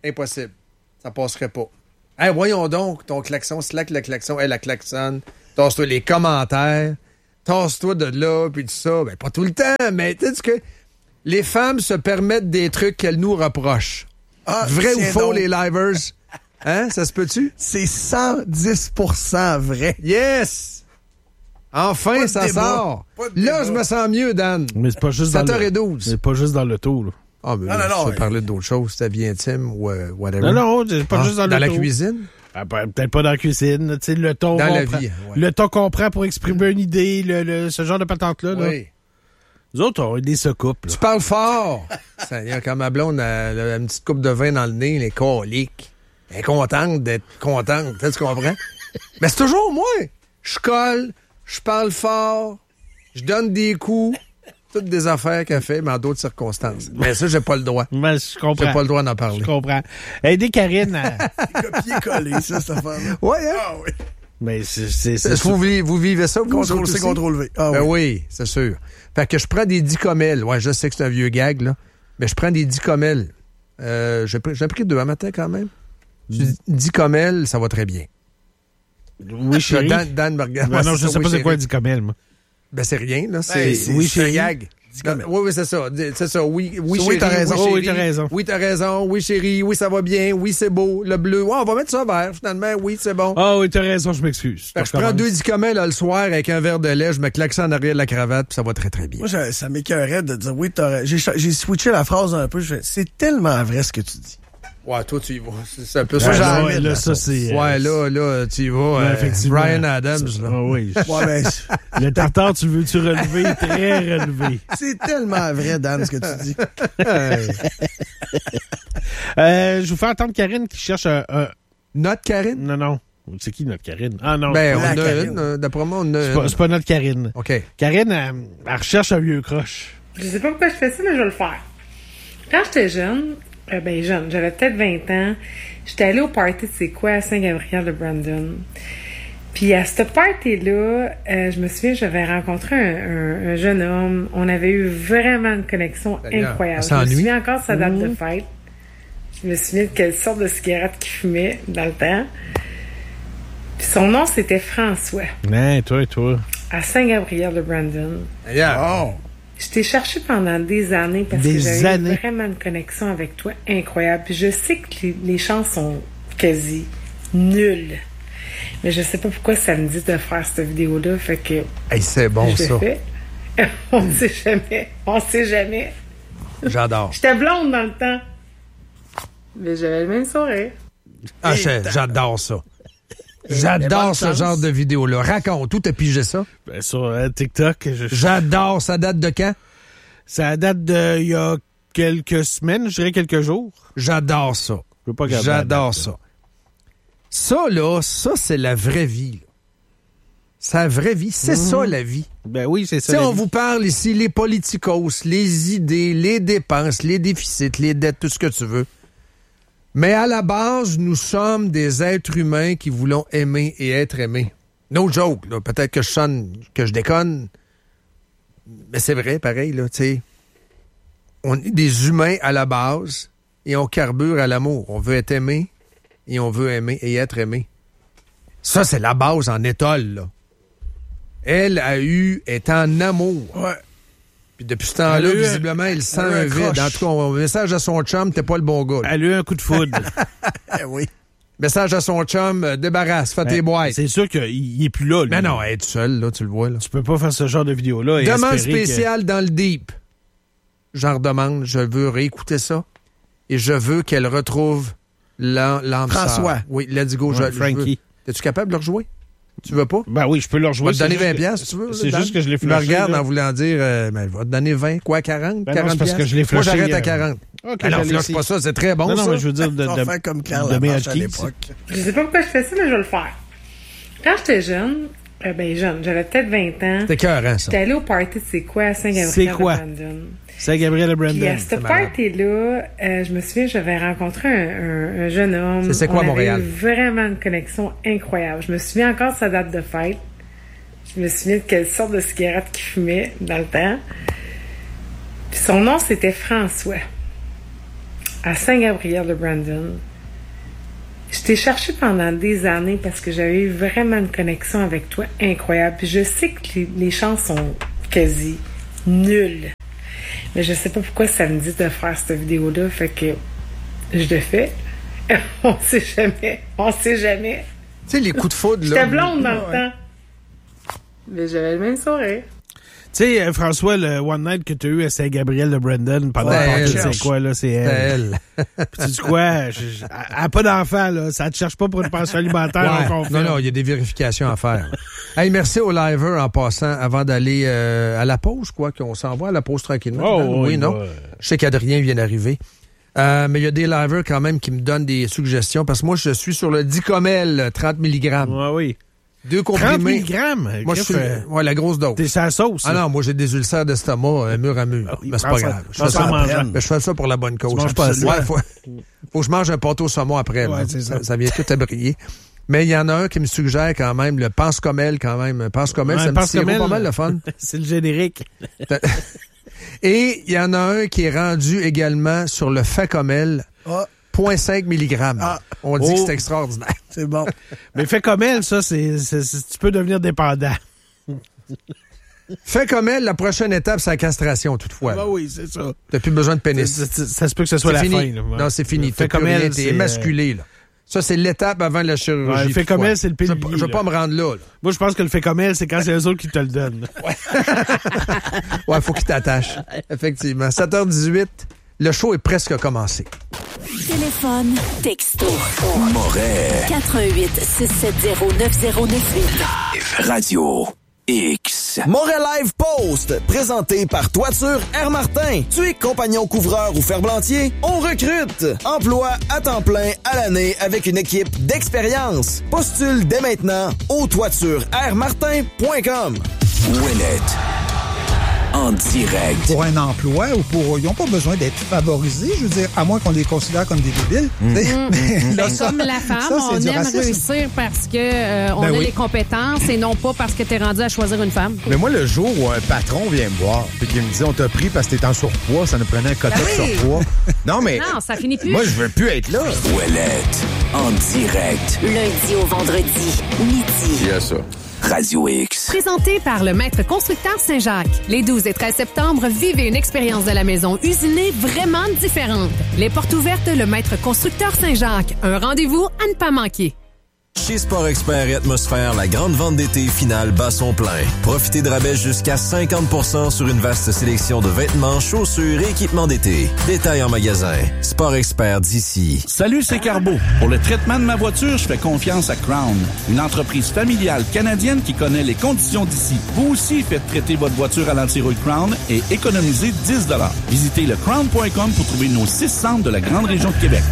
Impossible. Ça passerait pas. Hey, voyons donc, ton klaxon, slack le klaxon, hey, la klaxonne, tasse-toi les commentaires, tasse-toi de là, puis tout ça. Ben, pas tout le temps, mais tu sais que les femmes se permettent des trucs qu'elles nous reprochent. Ah, vrai ou faux, donc. Les livers? Hein? Ça se peut-tu? C'est cent dix pour cent vrai. Yes! Enfin, ça débat. Sort. Là, je me sens mieux, Dan. Mais c'est pas juste sept heures douze. C'est pas juste dans l'auto, là. Ah, mais non, là, non, non, je vais parler d'autres choses, c'était bien intime ou uh, whatever. Non, non, c'est pas ah, juste dans, dans l'auto. Dans la cuisine? Ah, peut-être pas dans la cuisine. Tu sais, le ton dans la vie. Ouais. Le ton qu'on prend pour exprimer une idée, le, le, ce genre de patente-là. Là. Oui. Nous autres, on a des secoupes. Tu parles fort. Ça y a quand ma blonde a, a une petite coupe de vin dans le nez, les coliques. Elle est contente d'être contente. Tu comprends? Mais c'est toujours moi. Je colle, je parle fort, je donne des coups. Toutes des affaires qu'elle fait, mais en d'autres circonstances. Mais ça, j'ai pas le droit. Mais je comprends. J'ai pas le droit d'en parler. Je comprends. Aidez Karine à... copier-coller, ça, cette affaire-là. Ouais, hein? Ah oui. Mais c'est... c'est, c'est vous, vi- vous vivez ça, vous? Contrôle C, contrôle V. Ah, ben oui. oui, c'est sûr. Fait que je prends des dicomel. Ouais, je sais que c'est un vieux gag, là. Mais je prends des dicomel. Euh, j'ai, j'ai pris deux un matin, quand même. Mm. Dicomel, ça va très bien. Oui, chérie. Dan, Dan me regarde. Ben non, je ça, sais oui, pas c'est chérie. quoi un dicomel, moi. Ben, c'est rien, là. C'est, ben, c'est, oui, c'est un gag. Non, oui, oui, c'est ça. C'est ça. Oui, oui, so, chérie. Oui, t'as raison. Oui, chérie, oui, t'as raison. Oui, t'as raison. Oui, chérie. Oui, ça va bien. Oui, c'est beau. Le bleu. Ouais, on va mettre ça vert, finalement. Oui, c'est bon. Ah oui, t'as raison, je m'excuse. Je prends deux dicomel le soir avec un verre de lait, je me claque ça en arrière de la cravate, puis ça va très, très bien. Moi, ça, ça m'écœurait de dire oui, t'as j'ai, j'ai switché la phrase un peu. Je fais, c'est tellement vrai ce que tu dis. Ouais, toi, tu y vas. C'est un peu ça. Ouais, Genre, ouais, là, ça, c'est... Ouais, là, là, tu y vas. Ouais, euh, effectivement. Bryan Adams, là. Ah oui. Ouais, ben, le tartare, tu veux-tu relever? Très relevé. C'est tellement vrai, Dan, ce que tu dis. euh, je vous fais entendre Karine qui cherche un... un... Notre Karine? Non, non. C'est qui, notre Karine? Ah non. Ben, on a Karine. une. D'après moi, on a c'est, pas, c'est pas notre Karine. OK. Karine, elle, elle recherche un vieux croche. Je sais pas pourquoi je fais ça, mais je vais le faire. Quand j'étais jeune... Euh, ben jeune, j'avais peut-être vingt ans. J'étais allée au party de C'est quoi à Saint-Gabriel de Brandon. Puis à ce party-là, euh, je me souviens, j'avais rencontré un, un, un jeune homme. On avait eu vraiment une connexion D'ailleurs, incroyable. Je me souviens encore de sa date mmh. de fête. Je me souviens de quelle sorte de cigarette qu'il fumait dans le temps. Puis son nom, c'était François. Ouais, toi et toi. À Saint-Gabriel de Brandon. D'ailleurs. Oh. Je t'ai cherché pendant des années parce des que j'avais années. vraiment une connexion avec toi incroyable. Puis je sais que les, les chances sont quasi nulles. Mais je sais pas pourquoi ça me dit de faire cette vidéo-là. Fait que. Hey, c'est bon, je ça. Fait. On ne sait jamais. On sait jamais. J'adore. J'étais blonde dans le temps. Mais j'avais le même sourire. Ah, j'adore ça. J'adore ce genre de vidéo-là. Raconte, où t'as pigé ça? Ben, sur euh, TikTok. Je... J'adore. Ça date de quand? Ça date de il y a quelques semaines, je dirais quelques jours. J'adore ça. Je veux pas J'adore date, ça. Là. Ça, là, ça, c'est la vraie vie. Là. C'est la vraie vie. C'est mmh. ça, la vie. Ben oui, c'est ça. Tu sais, on vie. Vous parle ici, les politicos, les idées, les dépenses, les déficits, les dettes, tout ce que tu veux. Mais à la base, nous sommes des êtres humains qui voulons aimer et être aimés. No joke, là. Peut-être que je sonne, que je déconne, mais c'est vrai, pareil, là, tu sais. On est des humains à la base et on carbure à l'amour. On veut être aimé et on veut aimer et être aimé. Ça, c'est la base en étole, là. Elle a eu, est en amour. Ouais. Puis depuis ce temps-là, eu, visiblement, il sent un, un vide. En tout cas, un message à son chum, t'es pas le bon gars. Là. Elle a eu un coup de foudre. Oui. Message à son chum, euh, débarrasse, fais ben, tes boîtes. C'est sûr qu'il est plus là. Lui. Mais non, elle est seule, là, tu le vois. Là. Tu peux pas faire ce genre de vidéo-là. Et demande spéciale que... dans le deep. J'en redemande, je veux réécouter ça. Et je veux qu'elle retrouve l'âme François. Oui, let's go. Ouais, je, Frankie. Je es-tu capable de le rejouer? Tu veux pas? Ben oui, je peux le rejouer. Je vais te donner vingt piastres, si tu veux. C'est là, juste que je l'ai flashé. flashé. Je me regarde là. en voulant dire, euh, ben, je vais te donner vingt, quoi, quarante? Ben quarante non, c'est parce que je l'ai Moi, flashé. j'arrête à euh... quarante. Okay, ben non, flash pas ça, c'est très bon, non, ça. Non, mais je veux dire, de, de, de, comme Karl de Lamarche à l'époque. Je sais pas pourquoi je fais ça, mais je vais le faire. Quand j'étais jeune, euh, ben jeune, j'avais peut-être vingt ans. C'était écœurant, ça. J'étais allée au party de C'est quoi à Saint-Gabriel C'est quoi? de Brandon. Saint-Gabriel de Brandon. Puis à ce party-là, euh, je me souviens, j'avais rencontré un, un, un jeune homme. C'est, c'est quoi, On Montréal? avait eu vraiment une connexion incroyable. Je me souviens encore de sa date de fête. Je me souviens de quelle sorte de cigarette qu'il fumait dans le temps. Puis son nom, c'était François. à Saint-Gabriel-de-Brandon. Je t'ai cherché pendant des années parce que j'avais eu vraiment une connexion avec toi incroyable. Puis je sais que les, les chances sont quasi nulles. Mais je sais pas pourquoi ça me dit de faire cette vidéo-là. Fait que je le fais. On sait jamais. On sait jamais. Tu sais, les coups de foudre, là. J'étais blonde dans ouais. le temps. Mais j'avais le même sourire. Tu sais, François, le One Night que tu as eu à Saint-Gabriel-de-Brandon pendant ouais, tu sais quoi, là, c'est elle. elle. Puis tu dis quoi? Je, je, elle n'a pas d'enfant, là. Ça te cherche pas pour une pension alimentaire. Ouais. Non, non, il y a des vérifications à faire. Hey, merci aux liveurs en passant avant d'aller euh, à la pause, quoi, qu'on s'en va à la pause tranquillement. Oh, oui, oui, non? ouais. Je sais qu'Adrien vient d'arriver. Euh, mais il y a des liveurs quand même qui me donnent des suggestions parce que moi, je suis sur le Dicomel, trente milligrammes. Ouais, oui. Deux comprimés. trente milligrammes? Moi, je suis... Euh, ouais, la grosse dose. T'es sa sauce. Ah non, moi, j'ai des ulcères d'estomac euh, mur à mur. Ah oui, mais c'est pas grave. Je fais, ça, mais je fais ça pour la bonne cause. Tu pas ouais, faut, faut que je mange un pâteau saumon après. Ouais, ça. Ça. ça vient tout à briller. Mais il y en a un qui me suggère quand même le Pense-Comel quand même. Pense-Comel, ouais, ça me tire pas mal le fun. C'est le générique. Et il y en a un qui est rendu également sur le Facomel. Ah. zéro virgule cinq milligrammes. Ah. On dit oh. que c'est extraordinaire. C'est bon. Mais fait comme elle, ça, c'est, c'est, c'est tu peux devenir dépendant. Fait comme elle, la prochaine étape, c'est la castration, toutefois. Ah bah oui, c'est ça. T'as plus besoin de pénis. Ça, ça, ça se peut que ce soit c'est la fini. fin. Là, ouais. Non, c'est fini. Fait comme rien, elle, t'es c'est émasculé, là. Ça, c'est l'étape avant la chirurgie. Ouais, fait comme elle, c'est le pilier. Je ne veux pas me rendre là, là. Moi, je pense que le fait comme elle, c'est quand c'est eux autres qui te le donnent. Ouais, ouais, faut qu'ils t'attachent. Effectivement. sept heures dix-huit, le show est presque commencé. Téléphone, texto. Moret. quatre un huit, six sept zéro, neuf zéro neuf huit. Radio X. Moret Live Post, présenté par Toiture Air Martin. Tu es compagnon couvreur ou ferblantier? On recrute. Emploi à temps plein à l'année avec une équipe d'expérience. Postule dès maintenant au toiture air martin point com. Ouellette. En direct. Pour un emploi ou pour... Ils n'ont pas besoin d'être favorisés, je veux dire, à moins qu'on les considère comme des débiles. Mmh. Mmh. Là, ben, ça, comme la femme, ça, on aime racisme. réussir parce que euh, on ben a oui. les compétences et non pas parce que tu es rendu à choisir une femme. Mais moi, le jour où un patron vient me voir et qu'il me dit « On t'a pris parce que t'es en surpoids, ça nous prenait un quota ben oui. de surpoids. » Non, mais... Non, ça finit plus. Moi, je veux plus être là. Ouellette. En direct. Lundi au vendredi, midi. Il y a ça. Radio X. Présenté par le Maître Constructeur Saint-Jacques. Les douze et treize septembre, vivez une expérience de la maison usinée vraiment différente. Les portes ouvertes, le Maître Constructeur Saint-Jacques. Un rendez-vous à ne pas manquer. Chez Sport Expert et Atmosphère, la grande vente d'été finale bat son plein. Profitez de rabais jusqu'à cinquante pour cent sur une vaste sélection de vêtements, chaussures et équipements d'été. Détails en magasin. Sport Expert d'ici. Salut, c'est Carbo. Pour le traitement de ma voiture, je fais confiance à Crown, une entreprise familiale canadienne qui connaît les conditions d'ici. Vous aussi faites traiter votre voiture à l'antirouille Crown et économisez dix dollars. Visitez le crown point com pour trouver nos six centres de la grande région de Québec.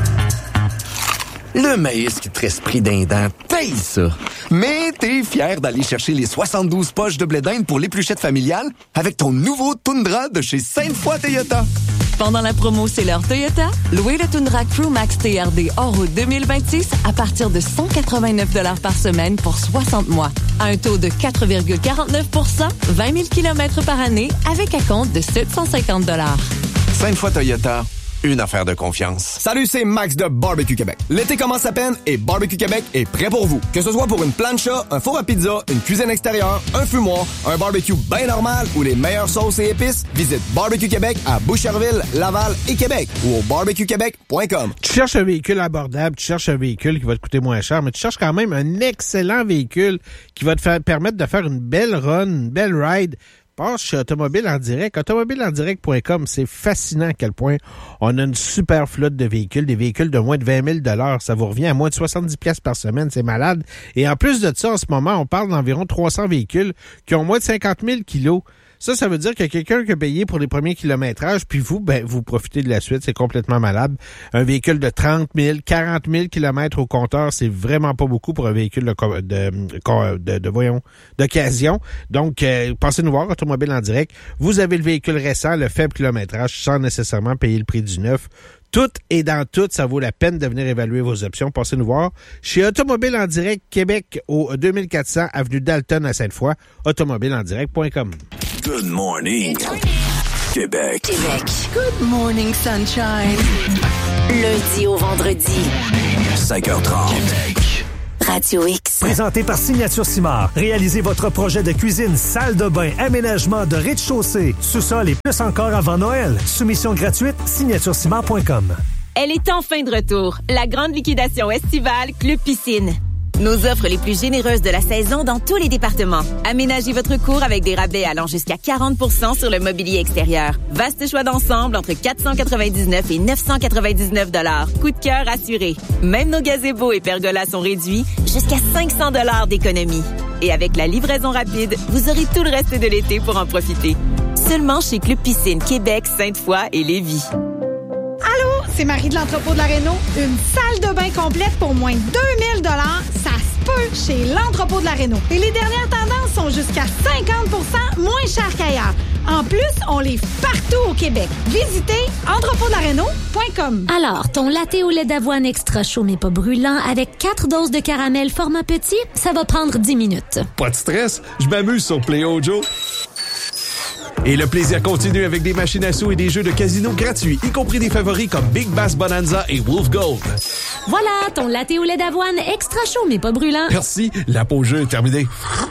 Le maïs qui te reste pris d'un dent, paye ça. Mais t'es fier d'aller chercher les soixante-douze poches de blé d'Inde pour l'épluchette familiale avec ton nouveau Tundra de chez Sainte-Foy Toyota. Pendant la promo C'est l'heure Toyota, louez le Tundra Crew Max T R D hors route deux mille vingt-six à partir de cent quatre-vingt-neuf dollars par semaine pour soixante mois. À un taux de quatre virgule quarante-neuf pour cent, vingt mille kilomètres par année avec un compte de sept cent cinquante dollars. Sainte-Foy Toyota. Une affaire de confiance. Salut, c'est Max de Barbecue Québec. L'été commence à peine et Barbecue Québec est prêt pour vous. Que ce soit pour une plancha, un four à pizza, une cuisine extérieure, un fumoir, un barbecue bien normal ou les meilleures sauces et épices, visite Barbecue Québec à Boucherville, Laval et Québec ou au barbecue québec point com. Tu cherches un véhicule abordable, tu cherches un véhicule qui va te coûter moins cher, mais tu cherches quand même un excellent véhicule qui va te faire, permettre de faire une belle run, une belle ride. Passe chez Automobile en direct. automobile en direct point com, c'est fascinant à quel point on a une super flotte de véhicules, des véhicules de moins de vingt mille dollars. Ça vous revient à moins de soixante-dix dollars par semaine, c'est malade. Et en plus de ça, en ce moment, on parle d'environ trois cents véhicules qui ont moins de cinquante mille kilos. Ça, ça veut dire qu'il y a quelqu'un qui a payé pour les premiers kilométrages, puis vous, ben, vous profitez de la suite. C'est complètement malade. Un véhicule de trente mille, quarante mille kilomètres au compteur, c'est vraiment pas beaucoup pour un véhicule de, de, de, de, de voyons, d'occasion. Donc, euh, passez nous voir, Automobile en direct. Vous avez le véhicule récent, le faible kilométrage, sans nécessairement payer le prix du neuf. Tout et dans tout, ça vaut la peine de venir évaluer vos options. Passez nous voir chez Automobile en direct Québec au deux mille quatre cents avenue Dalton à Sainte-Foy. automobile en direct point com. Good morning. Québec. Québec. Good morning, sunshine. Lundi au vendredi. cinq heures trente. Radio X. Présenté par Signature Simard. Réalisez votre projet de cuisine, salle de bain, aménagement de rez-de-chaussée, sous-sol et plus encore avant Noël. Soumission gratuite, signature simard point com. Elle est enfin de retour. La grande liquidation estivale Club Piscine. Nos offres les plus généreuses de la saison dans tous les départements. Aménagez votre cour avec des rabais allant jusqu'à quarante pour cent sur le mobilier extérieur. Vaste choix d'ensemble entre quatre cent quatre-vingt-dix-neuf et neuf cent quatre-vingt-dix-neuf dollars. Coup de cœur assuré. Même nos gazebos et pergolas sont réduits jusqu'à cinq cents dollars d'économie. Et avec la livraison rapide, vous aurez tout le reste de l'été pour en profiter. Seulement chez Club Piscine Québec, Sainte-Foy et Lévis. Allô, c'est Marie de l'entrepôt de la Réno. Une salle de bain complète pour moins de deux mille dollars, ça se peut chez l'entrepôt de la Réno. Et les dernières tendances sont jusqu'à cinquante pour cent moins chères qu'ailleurs. En plus, on livre partout au Québec. Visitez entrepôt de la réno point com. Alors, ton latte au lait d'avoine extra chaud mais pas brûlant avec quatre doses de caramel format petit, ça va prendre dix minutes. Pas de stress, je m'amuse sur Play Joe. Et le plaisir continue avec des machines à sous et des jeux de casino gratuits, y compris des favoris comme Big Bass Bonanza et Wolf Gold. Voilà, ton latte au lait d'avoine extra chaud mais pas brûlant. Merci, la pause jeu est terminée.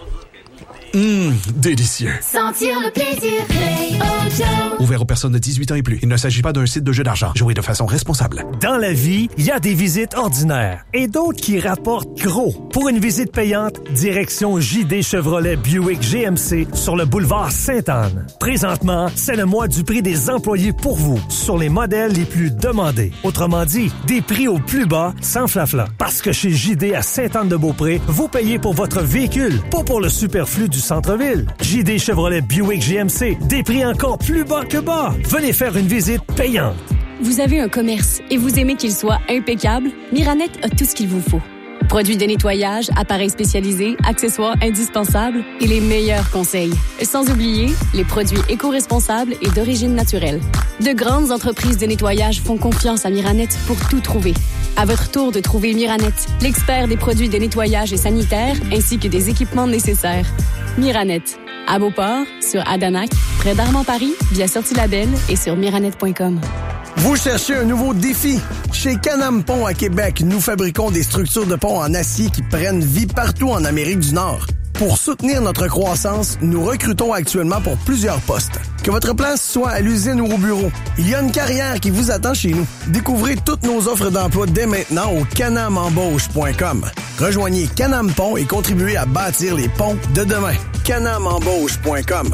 Hum, délicieux. Sentir le plaisir, Play Joe. Ouvert aux personnes de dix-huit ans et plus. Il ne s'agit pas d'un site de jeu d'argent. Jouez de façon responsable. Dans la vie, il y a des visites ordinaires et d'autres qui rapportent gros. Pour une visite payante, direction J D Chevrolet Buick G M C sur le boulevard Sainte-Anne. Présentement, c'est le mois du prix des employés pour vous sur les modèles les plus demandés. Autrement dit, des prix au plus bas sans flafla. Parce que chez J D à Sainte-Anne-de-Beaupré, vous payez pour votre véhicule, pas pour le superflu du centre-ville. J D Chevrolet Buick G M C, des prix encore plus bas que bas. Venez faire une visite payante. Vous avez un commerce et vous aimez qu'il soit impeccable? Miranet a tout ce qu'il vous faut. Produits de nettoyage, appareils spécialisés, accessoires indispensables et les meilleurs conseils. Sans oublier les produits éco-responsables et d'origine naturelle. De grandes entreprises de nettoyage font confiance à Miranet pour tout trouver. À votre tour de trouver Miranet, l'expert des produits de nettoyage et sanitaire, ainsi que des équipements nécessaires. Miranet, à Beauport, sur Adanac, près d'Armand-Paris, via Sortie Label et sur miranet point com. Vous cherchez un nouveau défi? Chez Can-Am Pont à Québec, nous fabriquons des structures de pont en acier qui prennent vie partout en Amérique du Nord. Pour soutenir notre croissance, nous recrutons actuellement pour plusieurs postes. Que votre place soit à l'usine ou au bureau, il y a une carrière qui vous attend chez nous. Découvrez toutes nos offres d'emploi dès maintenant au canam embauche point com. Rejoignez Can-Am Pont et contribuez à bâtir les ponts de demain. canam embauche point com.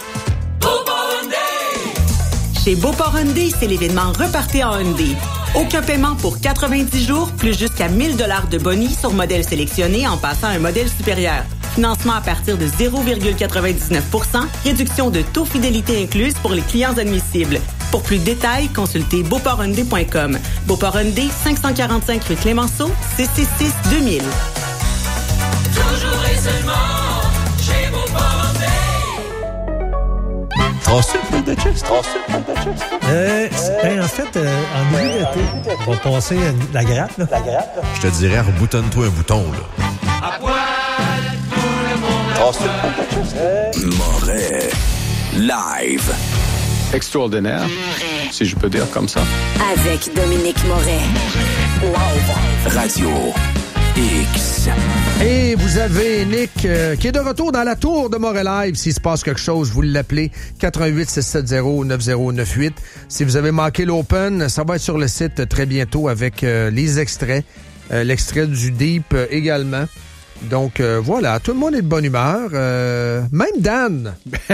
Chez Beauport Hyundai, c'est l'événement Repartez en Hyundai. Aucun paiement pour quatre-vingt-dix jours, plus jusqu'à mille dollars de boni sur modèle sélectionné en passant à un modèle supérieur. Financement à partir de zéro virgule quatre-vingt-dix-neuf pour cent, réduction de taux fidélité incluse pour les clients admissibles. Pour plus de détails, consultez beauport hyundai point com. Beauport Hyundai, cinq cent quarante-cinq rue Clémenceau, six cent soixante-six deux mille. Toujours et seulement chez Beauport Hyundai. Transfert de chest, transfert de chest. Euh, ben, en fait, euh, en début d'été, on va passer à la grappe. Là. La grappe. Là. Je te dirais, reboutonne-toi un bouton, là. À poil, tout le monde à poil. Moret. Live. Extraordinaire, si je peux dire comme ça. Avec Dominique Moret. Live. Radio X. Et vous avez Nick euh, qui est de retour dans la tour de Moret Live. S'il se passe quelque chose, vous l'appelez quatre un huit six sept zéro neuf zéro neuf huit. Si vous avez manqué l'Open, ça va être sur le site très bientôt avec euh, les extraits. Euh, l'extrait du Deep euh, également. Donc euh, voilà, tout le monde est de bonne humeur. Euh, même Dan.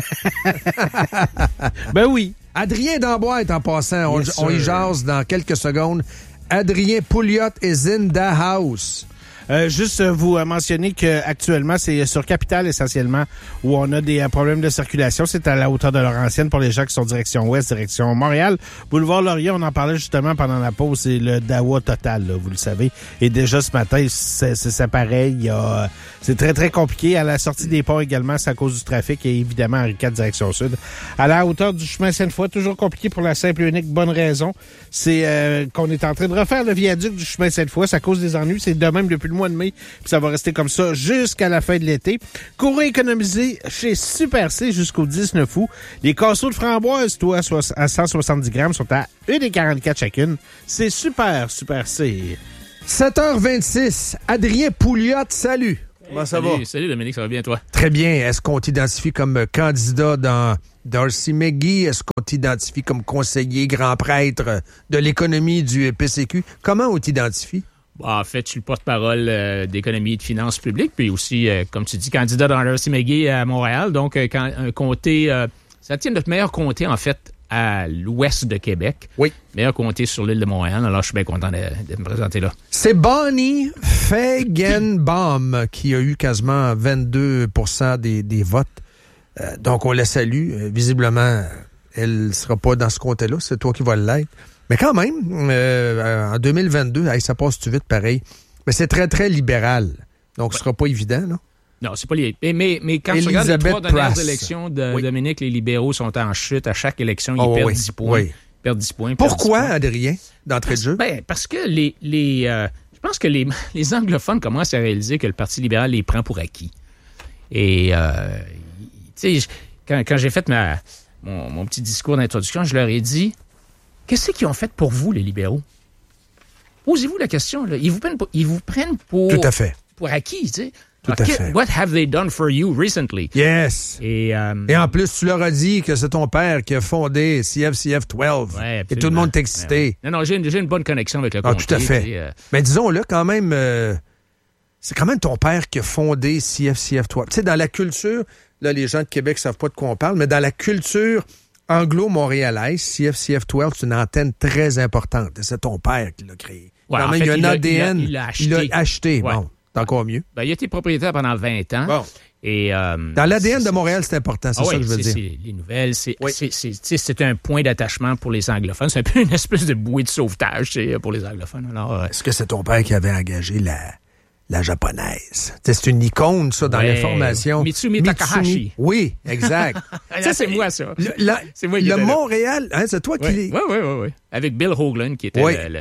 Ben oui. Adrien d'Amboise en passant. On, on y jase dans quelques secondes. Adrien Pouliot is in the house. Euh, juste euh, vous euh, mentionner qu'actuellement, c'est sur Capitale essentiellement où on a des euh, problèmes de circulation. C'est à la hauteur de Laurentienne pour les gens qui sont direction ouest, direction Montréal. Boulevard Laurier, on en parlait justement pendant la pause, c'est le dawa total, là, vous le savez. Et déjà ce matin, c'est, c'est, c'est pareil. Il y a, c'est très, très compliqué. À la sortie des ponts également, c'est à cause du trafic et évidemment Henri quatre, direction sud. À la hauteur du chemin Sainte-Foy, toujours compliqué pour la simple et unique bonne raison. C'est euh, qu'on est en train de refaire le viaduc du chemin Sainte-Foy. Ça cause des ennuis. C'est de même depuis le le mois de mai, puis ça va rester comme ça jusqu'à la fin de l'été. Courez économiser chez Super C jusqu'au dix-neuf août. Les casseaux de framboise, toi, à cent soixante-dix grammes, sont à un virgule quarante-quatre chacune. C'est super, Super C. sept heures vingt-six, Adrien Pouliot, salut. Comment ça salut, va? Salut Dominique, ça va bien toi? Très bien. Est-ce qu'on t'identifie comme candidat dans Darcy McGee? Est-ce qu'on t'identifie comme conseiller grand prêtre de l'économie du P C Q? Comment on t'identifie? Bon, en fait, je suis le porte-parole euh, d'économie et de finances publiques, puis aussi, euh, comme tu dis, candidat dans Darcy McGee à Montréal. Donc, euh, quand, un comté, euh, ça tient notre meilleur comté, en fait, à l'ouest de Québec. Oui. Meilleur comté sur l'île de Montréal. Alors, je suis bien content de, de me présenter là. C'est Bonnie Feigenbaum qui a eu quasiment vingt-deux pour cent des, des votes. Euh, donc, on la salue. Euh, visiblement, elle ne sera pas dans ce comté-là. C'est toi qui vas l'être. Mais quand même, euh, en deux mille vingt-deux, hey, ça passe-tu vite pareil. Mais c'est très, très libéral. Donc, ce ne sera pas évident, non? Non, c'est pas lié. Mais, mais, mais quand tu regardes les trois dernières élections de oui. Dominique, les libéraux sont en chute. À chaque élection, ils oh, perdent oui. dix points. Oui. Ils perdent dix points. Pourquoi, dix points. Adrien, d'entrée de jeu? Ben, parce que les, les, euh, je pense que les, les anglophones commencent à réaliser que le Parti libéral les prend pour acquis. Et, euh, tu sais, quand, quand j'ai fait ma, mon, mon petit discours d'introduction, je leur ai dit, qu'est-ce qu'ils ont fait pour vous, les libéraux? Posez-vous la question. Là. Ils, vous prennent pour, ils vous prennent pour, Tout à fait. pour acquis, tu sais. Tout à fait. What have they done for you recently? Yes. Et, euh, Et en plus, tu leur as dit que c'est ton père qui a fondé C F C F douze. Ouais, et tout le monde est excité. Non, non, j'ai une, j'ai une bonne connexion avec le ah, comté. Tout à fait. Et, euh... Mais disons-le quand même, euh, c'est quand même ton père qui a fondé C F C F douze. Tu sais, dans la culture, là, les gens de Québec ne savent pas de quoi on parle, mais dans la culture anglo-montréalaise, C F C F douze, c'est une antenne très importante. Et c'est ton père qui l'a créé. Ouais, quand en même, fait, il y a un il A D N. Il l'a acheté. Il l'a acheté. Ouais. Bon. C'est encore mieux. Ben, il a été propriétaire pendant vingt ans. Bon. Et, euh, dans l'A D N de Montréal, c'est important, c'est ah ça oui, que je veux c'est, dire. C'est les nouvelles, c'est, oui. c'est, c'est, c'est, c'est un point d'attachement pour les anglophones. C'est un peu une espèce de bouée de sauvetage c'est, pour les anglophones. Alors, euh, est-ce que c'est ton père qui avait engagé la, la japonaise? T'sais, c'est une icône, ça, dans ouais. l'information. Mitsumi Takahashi. Oui, exact. ça, c'est moi, ça. Le, la, c'est moi qui le Montréal, hein, c'est toi ouais. qui l'es. Oui, oui, oui. Avec Bill Hoagland, qui était oui. le... le...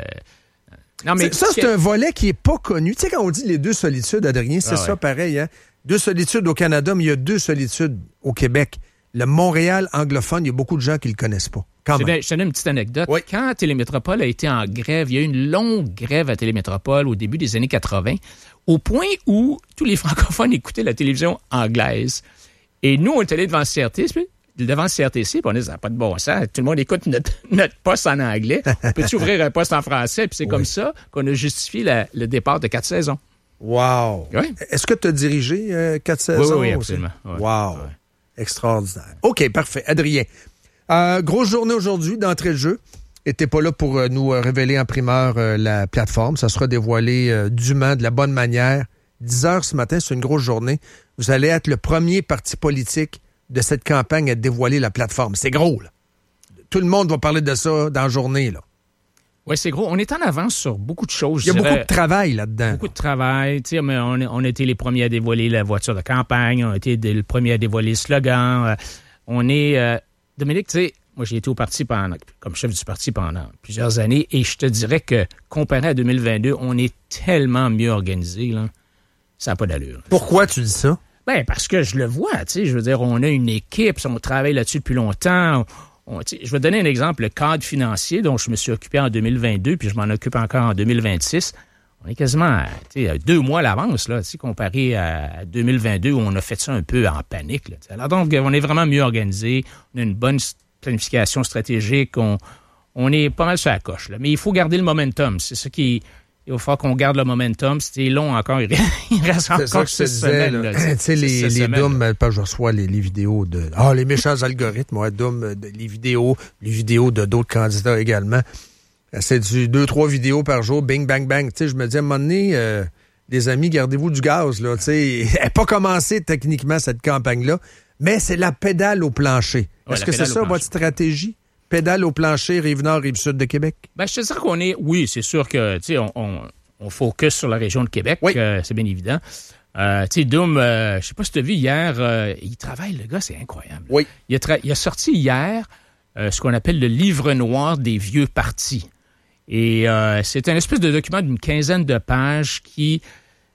Non, mais ça, c'est un volet qui n'est pas connu. Tu sais, quand on dit les deux solitudes, Adrien, c'est ah ça ouais. pareil. Hein? Deux solitudes au Canada, mais il y a deux solitudes au Québec. Le Montréal anglophone, il y a beaucoup de gens qui ne le connaissent pas. Quand je, même. je te donne une petite anecdote. Oui. Quand Télémétropole a été en grève, il y a eu une longue grève à Télémétropole au début des années quatre-vingt, au point où tous les francophones écoutaient la télévision anglaise. Et nous, on est allés devant le C R T, devant le C R T C, puis on dit, ça n'a pas de bon sens. Tout le monde écoute notre, notre poste en anglais. Peux-tu ouvrir un poste en français? Puis c'est oui. comme ça qu'on a justifié la, le départ de quatre saisons. Wow! Oui. Est-ce que tu as dirigé euh, quatre saisons? Oui, oui, absolument. Oui. Wow! Oui. Extraordinaire. OK, parfait. Adrien, euh, grosse journée aujourd'hui d'entrée de jeu. Et t'es pas là pour euh, nous révéler en primeur euh, la plateforme. Ça sera dévoilé euh, dûment, de la bonne manière. dix heures ce matin, c'est une grosse journée. Vous allez être le premier parti politique de cette campagne à dévoiler la plateforme. C'est gros, là. Tout le monde va parler de ça dans la journée, là. Oui, c'est gros. On est en avance sur beaucoup de choses. Il y a beaucoup de travail là-dedans. Beaucoup de travail. Tu sais, on, on a été les premiers à dévoiler la voiture de campagne. On a été les premiers à dévoiler le slogan. On est... Euh, Dominique, tu sais, moi, j'ai été au parti pendant, comme chef du parti pendant plusieurs années et je te dirais que, comparé à deux mille vingt-deux, on est tellement mieux organisé, là. Ça n'a pas d'allure. Pourquoi tu dis ça? Ben, parce que je le vois, tu sais. Je veux dire, on a une équipe, on travaille là-dessus depuis longtemps. On, je vais donner un exemple, le cadre financier dont je me suis occupé en deux mille vingt-deux, puis je m'en occupe encore en deux mille vingt-six. On est quasiment à deux mois à l'avance, là, comparé à deux mille vingt-deux, où on a fait ça un peu en panique. Là, alors donc, on est vraiment mieux organisé, on a une bonne planification stratégique, on, on est pas mal sur la coche. Là. Mais il faut garder le momentum, c'est ça qui... Il va falloir qu'on garde le momentum. C'était long encore. Il reste encore ça que six semaines. Tu sais, les, les Dooms, je reçois les, les vidéos de... Ah, les méchants algorithmes, ouais, Doom, les vidéos, les vidéos de d'autres candidats également. C'est du deux, trois vidéos par jour, bing, bang, bang. Tu sais, je me dis, à un moment donné, euh, les amis, gardez-vous du gaz, là. Tu sais, elle n'a pas commencé techniquement, cette campagne-là, mais c'est la pédale au plancher. Ouais, Est-ce que c'est ça, plancher. Votre stratégie? Pédale au plancher, Rive-Nord, Rive-Sud de Québec? Ben, je te dirais qu'on est... Oui, c'est sûr que, tu sais, on, on, on focus sur la région de Québec. Oui. Euh, c'est bien évident. Euh, tu sais, Doom, euh, je sais pas si tu as vu hier, euh, il travaille, le gars, c'est incroyable. Oui. Il a, tra- il a sorti hier euh, ce qu'on appelle le livre noir des vieux partis. Et euh, c'est un espèce de document d'une quinzaine de pages qui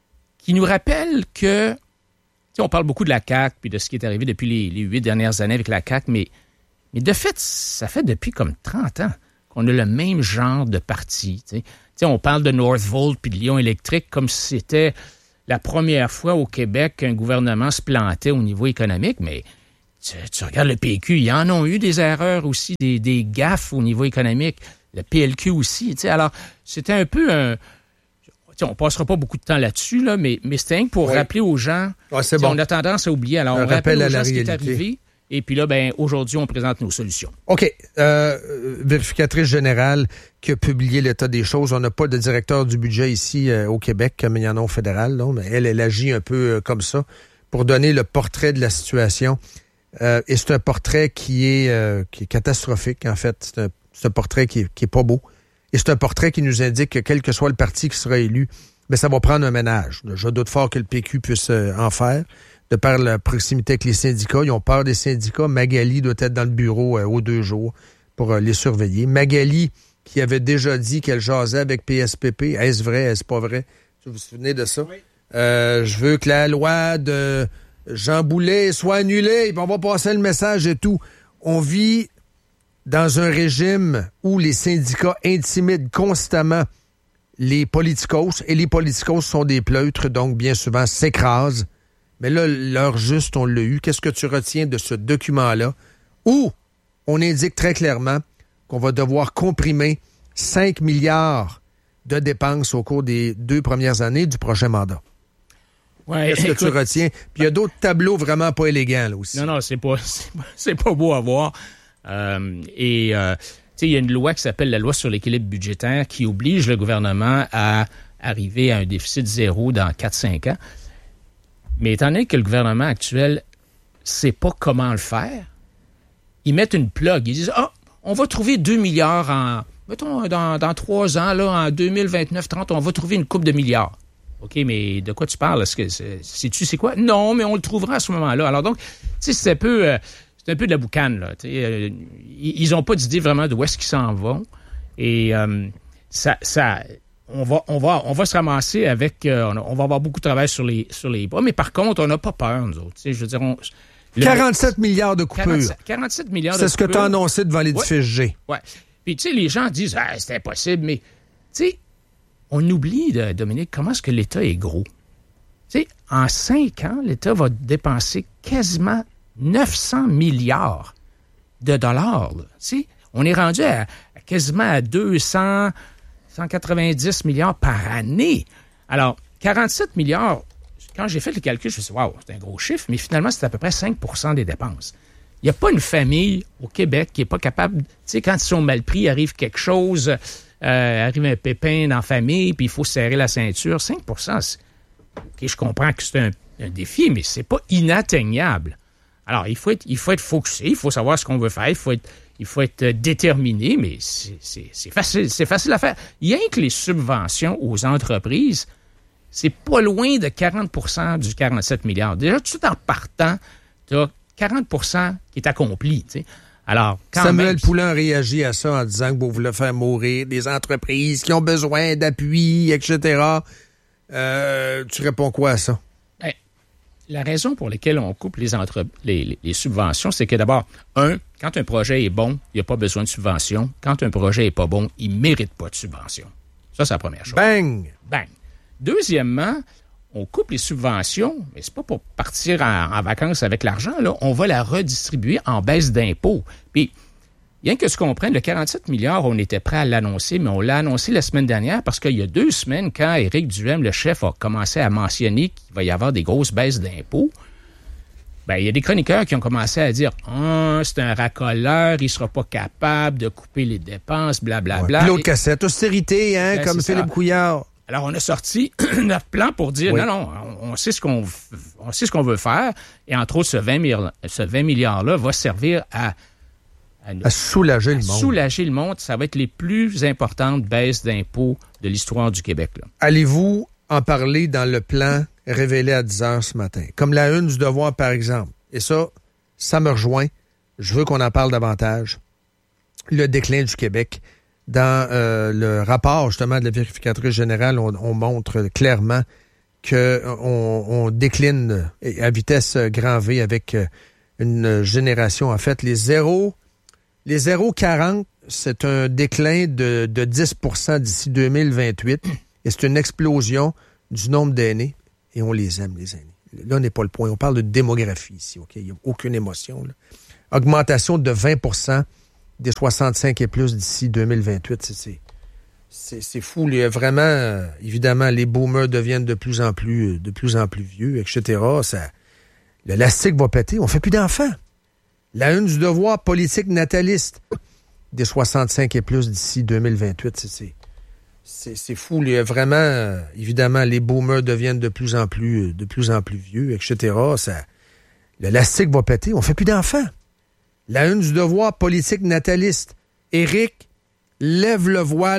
qui nous rappelle que, tu sais, on parle beaucoup de la C A Q puis de ce qui est arrivé depuis les, les huit dernières années avec la C A Q, mais, mais de fait, ça fait depuis comme trente ans qu'on a le même genre de parti. Tu sais, tu sais on parle de Northvolt puis de Lion électrique comme si c'était la première fois au Québec qu'un gouvernement se plantait au niveau économique, mais tu, tu regardes le P Q, ils en ont eu des erreurs aussi, des, des gaffes au niveau économique. Le P L Q aussi. Tu sais, alors, c'était un peu un... On ne passera pas beaucoup de temps là-dessus, là, mais, mais c'était pour oui. rappeler aux gens. Ouais, c'est bon. On a tendance à oublier. Alors, un on rappelle aux gens ce qui est réalité. arrivé. Et puis là, ben, aujourd'hui, on présente nos solutions. OK. Euh, vérificatrice générale qui a publié l'état des choses. On n'a pas de directeur du budget ici euh, au Québec, comme il y en a au fédéral. Non? Mais elle, elle agit un peu euh, comme ça pour donner le portrait de la situation. Euh, et c'est un portrait qui est, euh, qui est catastrophique, en fait. C'est un, c'est un portrait qui est, qui est pas beau. Et c'est un portrait qui nous indique que quel que soit le parti qui sera élu, bien, ça va prendre un ménage. Je doute fort que le P Q puisse euh, en faire. De par la proximité avec les syndicats. Ils ont peur des syndicats. Magali doit être dans le bureau euh, aux deux jours pour euh, les surveiller. Magali, qui avait déjà dit qu'elle jasait avec P S P P. Est-ce vrai? Est-ce pas vrai? Vous vous souvenez de ça? Oui. Euh, je veux que la loi de Jean Boulet soit annulée. On va passer le message et tout. On vit dans un régime où les syndicats intimident constamment les politicos. Et les politicos sont des pleutres, donc bien souvent s'écrasent. Mais là, l'heure juste, on l'a eu. Qu'est-ce que tu retiens de ce document-là où on indique très clairement qu'on va devoir comprimer cinq milliards de dépenses au cours des deux premières années du prochain mandat? Ouais, Qu'est-ce écoute, que tu retiens? Puis il y a d'autres tableaux vraiment pas élégants, là aussi. Non, non, c'est pas, c'est pas, c'est pas beau à voir. Euh, et, euh, tu sais, il y a une loi qui s'appelle la loi sur l'équilibre budgétaire qui oblige le gouvernement à arriver à un déficit zéro dans quatre à cinq ans. Mais étant donné que le gouvernement actuel ne sait pas comment le faire, ils mettent une plug. Ils disent « Ah, on va trouver deux milliards en... Mettons, dans, dans trois ans, là, en deux mille vingt-neuf trente, on va trouver une coupe de milliards. » OK, mais de quoi tu parles? Est-ce que c'est, sais-tu c'est quoi? Non, mais on le trouvera à ce moment-là. Alors donc, tu sais, c'est un peu, euh, c'est un peu de la boucane, là. Euh, ils n'ont pas d'idée vraiment de où est-ce qu'ils s'en vont. Et euh, ça... ça On va, on va, on va se ramasser avec, euh, on va avoir beaucoup de travail sur les, sur les bras, mais par contre, on n'a pas peur, nous autres. Tu sais, je veux dire, on, le, quarante-sept milliards de coupures. quarante-sept, quarante-sept milliards de C'est coupures. ce que tu as annoncé devant l'édifice G. Oui. Puis, tu sais, les gens disent, ah, c'est impossible, mais, tu sais, on oublie, de, Dominique, comment est-ce que l'État est gros. Tu sais, en cinq ans, l'État va dépenser quasiment neuf cents milliards de dollars. Tu sais, on est rendu à, à quasiment à deux cents cent quatre-vingt-dix milliards par année. Alors, quarante-sept milliards, quand j'ai fait le calcul, je me suis dit, wow, c'est un gros chiffre, mais finalement, c'est à peu près cinq pour cent des dépenses. Il n'y a pas une famille au Québec qui n'est pas capable, tu sais, quand ils sont mal pris, arrive quelque chose, euh, arrive un pépin dans la famille, puis il faut serrer la ceinture. cinq pour cent, c'est... OK, je comprends que c'est un, un défi, mais c'est pas inatteignable. Alors, il faut être, il faut être focusé, il faut savoir ce qu'on veut faire, il faut être Il faut être déterminé, mais c'est, c'est, c'est, facile, c'est facile à faire. Rien que les subventions aux entreprises, c'est pas loin de quarante pour cent du quarante-sept milliards. Déjà, tout en partant, tu as quarante pour cent qui est accompli. Tu sais. Alors, quand Samuel même, Poulin réagit à ça en disant que vous voulez faire mourir des entreprises qui ont besoin d'appui, et cetera. Euh, tu réponds quoi à ça? Ben, la raison pour laquelle on coupe les, entre... les, les, les subventions, c'est que d'abord, un, quand un projet est bon, il n'y a pas besoin de subvention. Quand un projet n'est pas bon, il ne mérite pas de subvention. Ça, c'est la première chose. Bang! Bang! Deuxièmement, on coupe les subventions, mais c'est pas pour partir en, en vacances avec l'argent, là. On va la redistribuer en baisse d'impôts. Puis, bien que ce qu'on prenne, le quarante-sept milliards, on était prêt à l'annoncer, mais on l'a annoncé la semaine dernière parce qu'il y a deux semaines, quand Éric Duhaime, le chef, a commencé à mentionner qu'il va y avoir des grosses baisses d'impôts, ben, il y a des chroniqueurs qui ont commencé à dire « Ah, c'est un racoleur, il ne sera pas capable de couper les dépenses, blablabla. Bla, bla. » L'autre cassette, austérité, hein, ben, comme Philippe ça. Couillard. Alors, on a sorti notre plan pour dire oui. « Non, non, on, on, sait ce qu'on, on sait ce qu'on veut faire. » Et entre autres, ce vingt milliards-là va servir à À, à soulager à le monde. Soulager le monde, ça va être les plus importantes baisses d'impôts de l'histoire du Québec. Là. Allez-vous en parler dans le plan révélé à dix heures ce matin? Comme la une du Devoir, par exemple. Et ça, ça me rejoint. Je veux qu'on en parle davantage. Le déclin du Québec. Dans euh, le rapport, justement, de la vérificatrice générale, on, on montre clairement qu'on on décline à vitesse grand V avec une génération. En fait, les zéro, les zéro quarante, c'est un déclin de, de dix pour cent d'ici deux mille vingt-huit. Et c'est une explosion du nombre d'aînés. Et on les aime, les aînés. Là, n'est pas le point. On parle de démographie ici, OK? Il n'y a aucune émotion, là. Augmentation de vingt pour cent des soixante-cinq et plus d'ici deux mille vingt-huit. C'est, c'est, c'est, c'est fou. Il y a vraiment, euh, évidemment, les boomers deviennent de plus en plus, de plus en plus vieux, et cetera. Ça, l'élastique va péter. On fait plus d'enfants. La une du devoir politique nataliste des soixante-cinq et plus d'ici deux mille vingt-huit. C'est, c'est, c'est, c'est fou. Il y a vraiment, euh, évidemment, les boomers deviennent de plus en plus, de plus en plus vieux, et cetera. Ça, l'élastique va péter. On fait plus d'enfants. La une du devoir politique nataliste. Éric lève le voile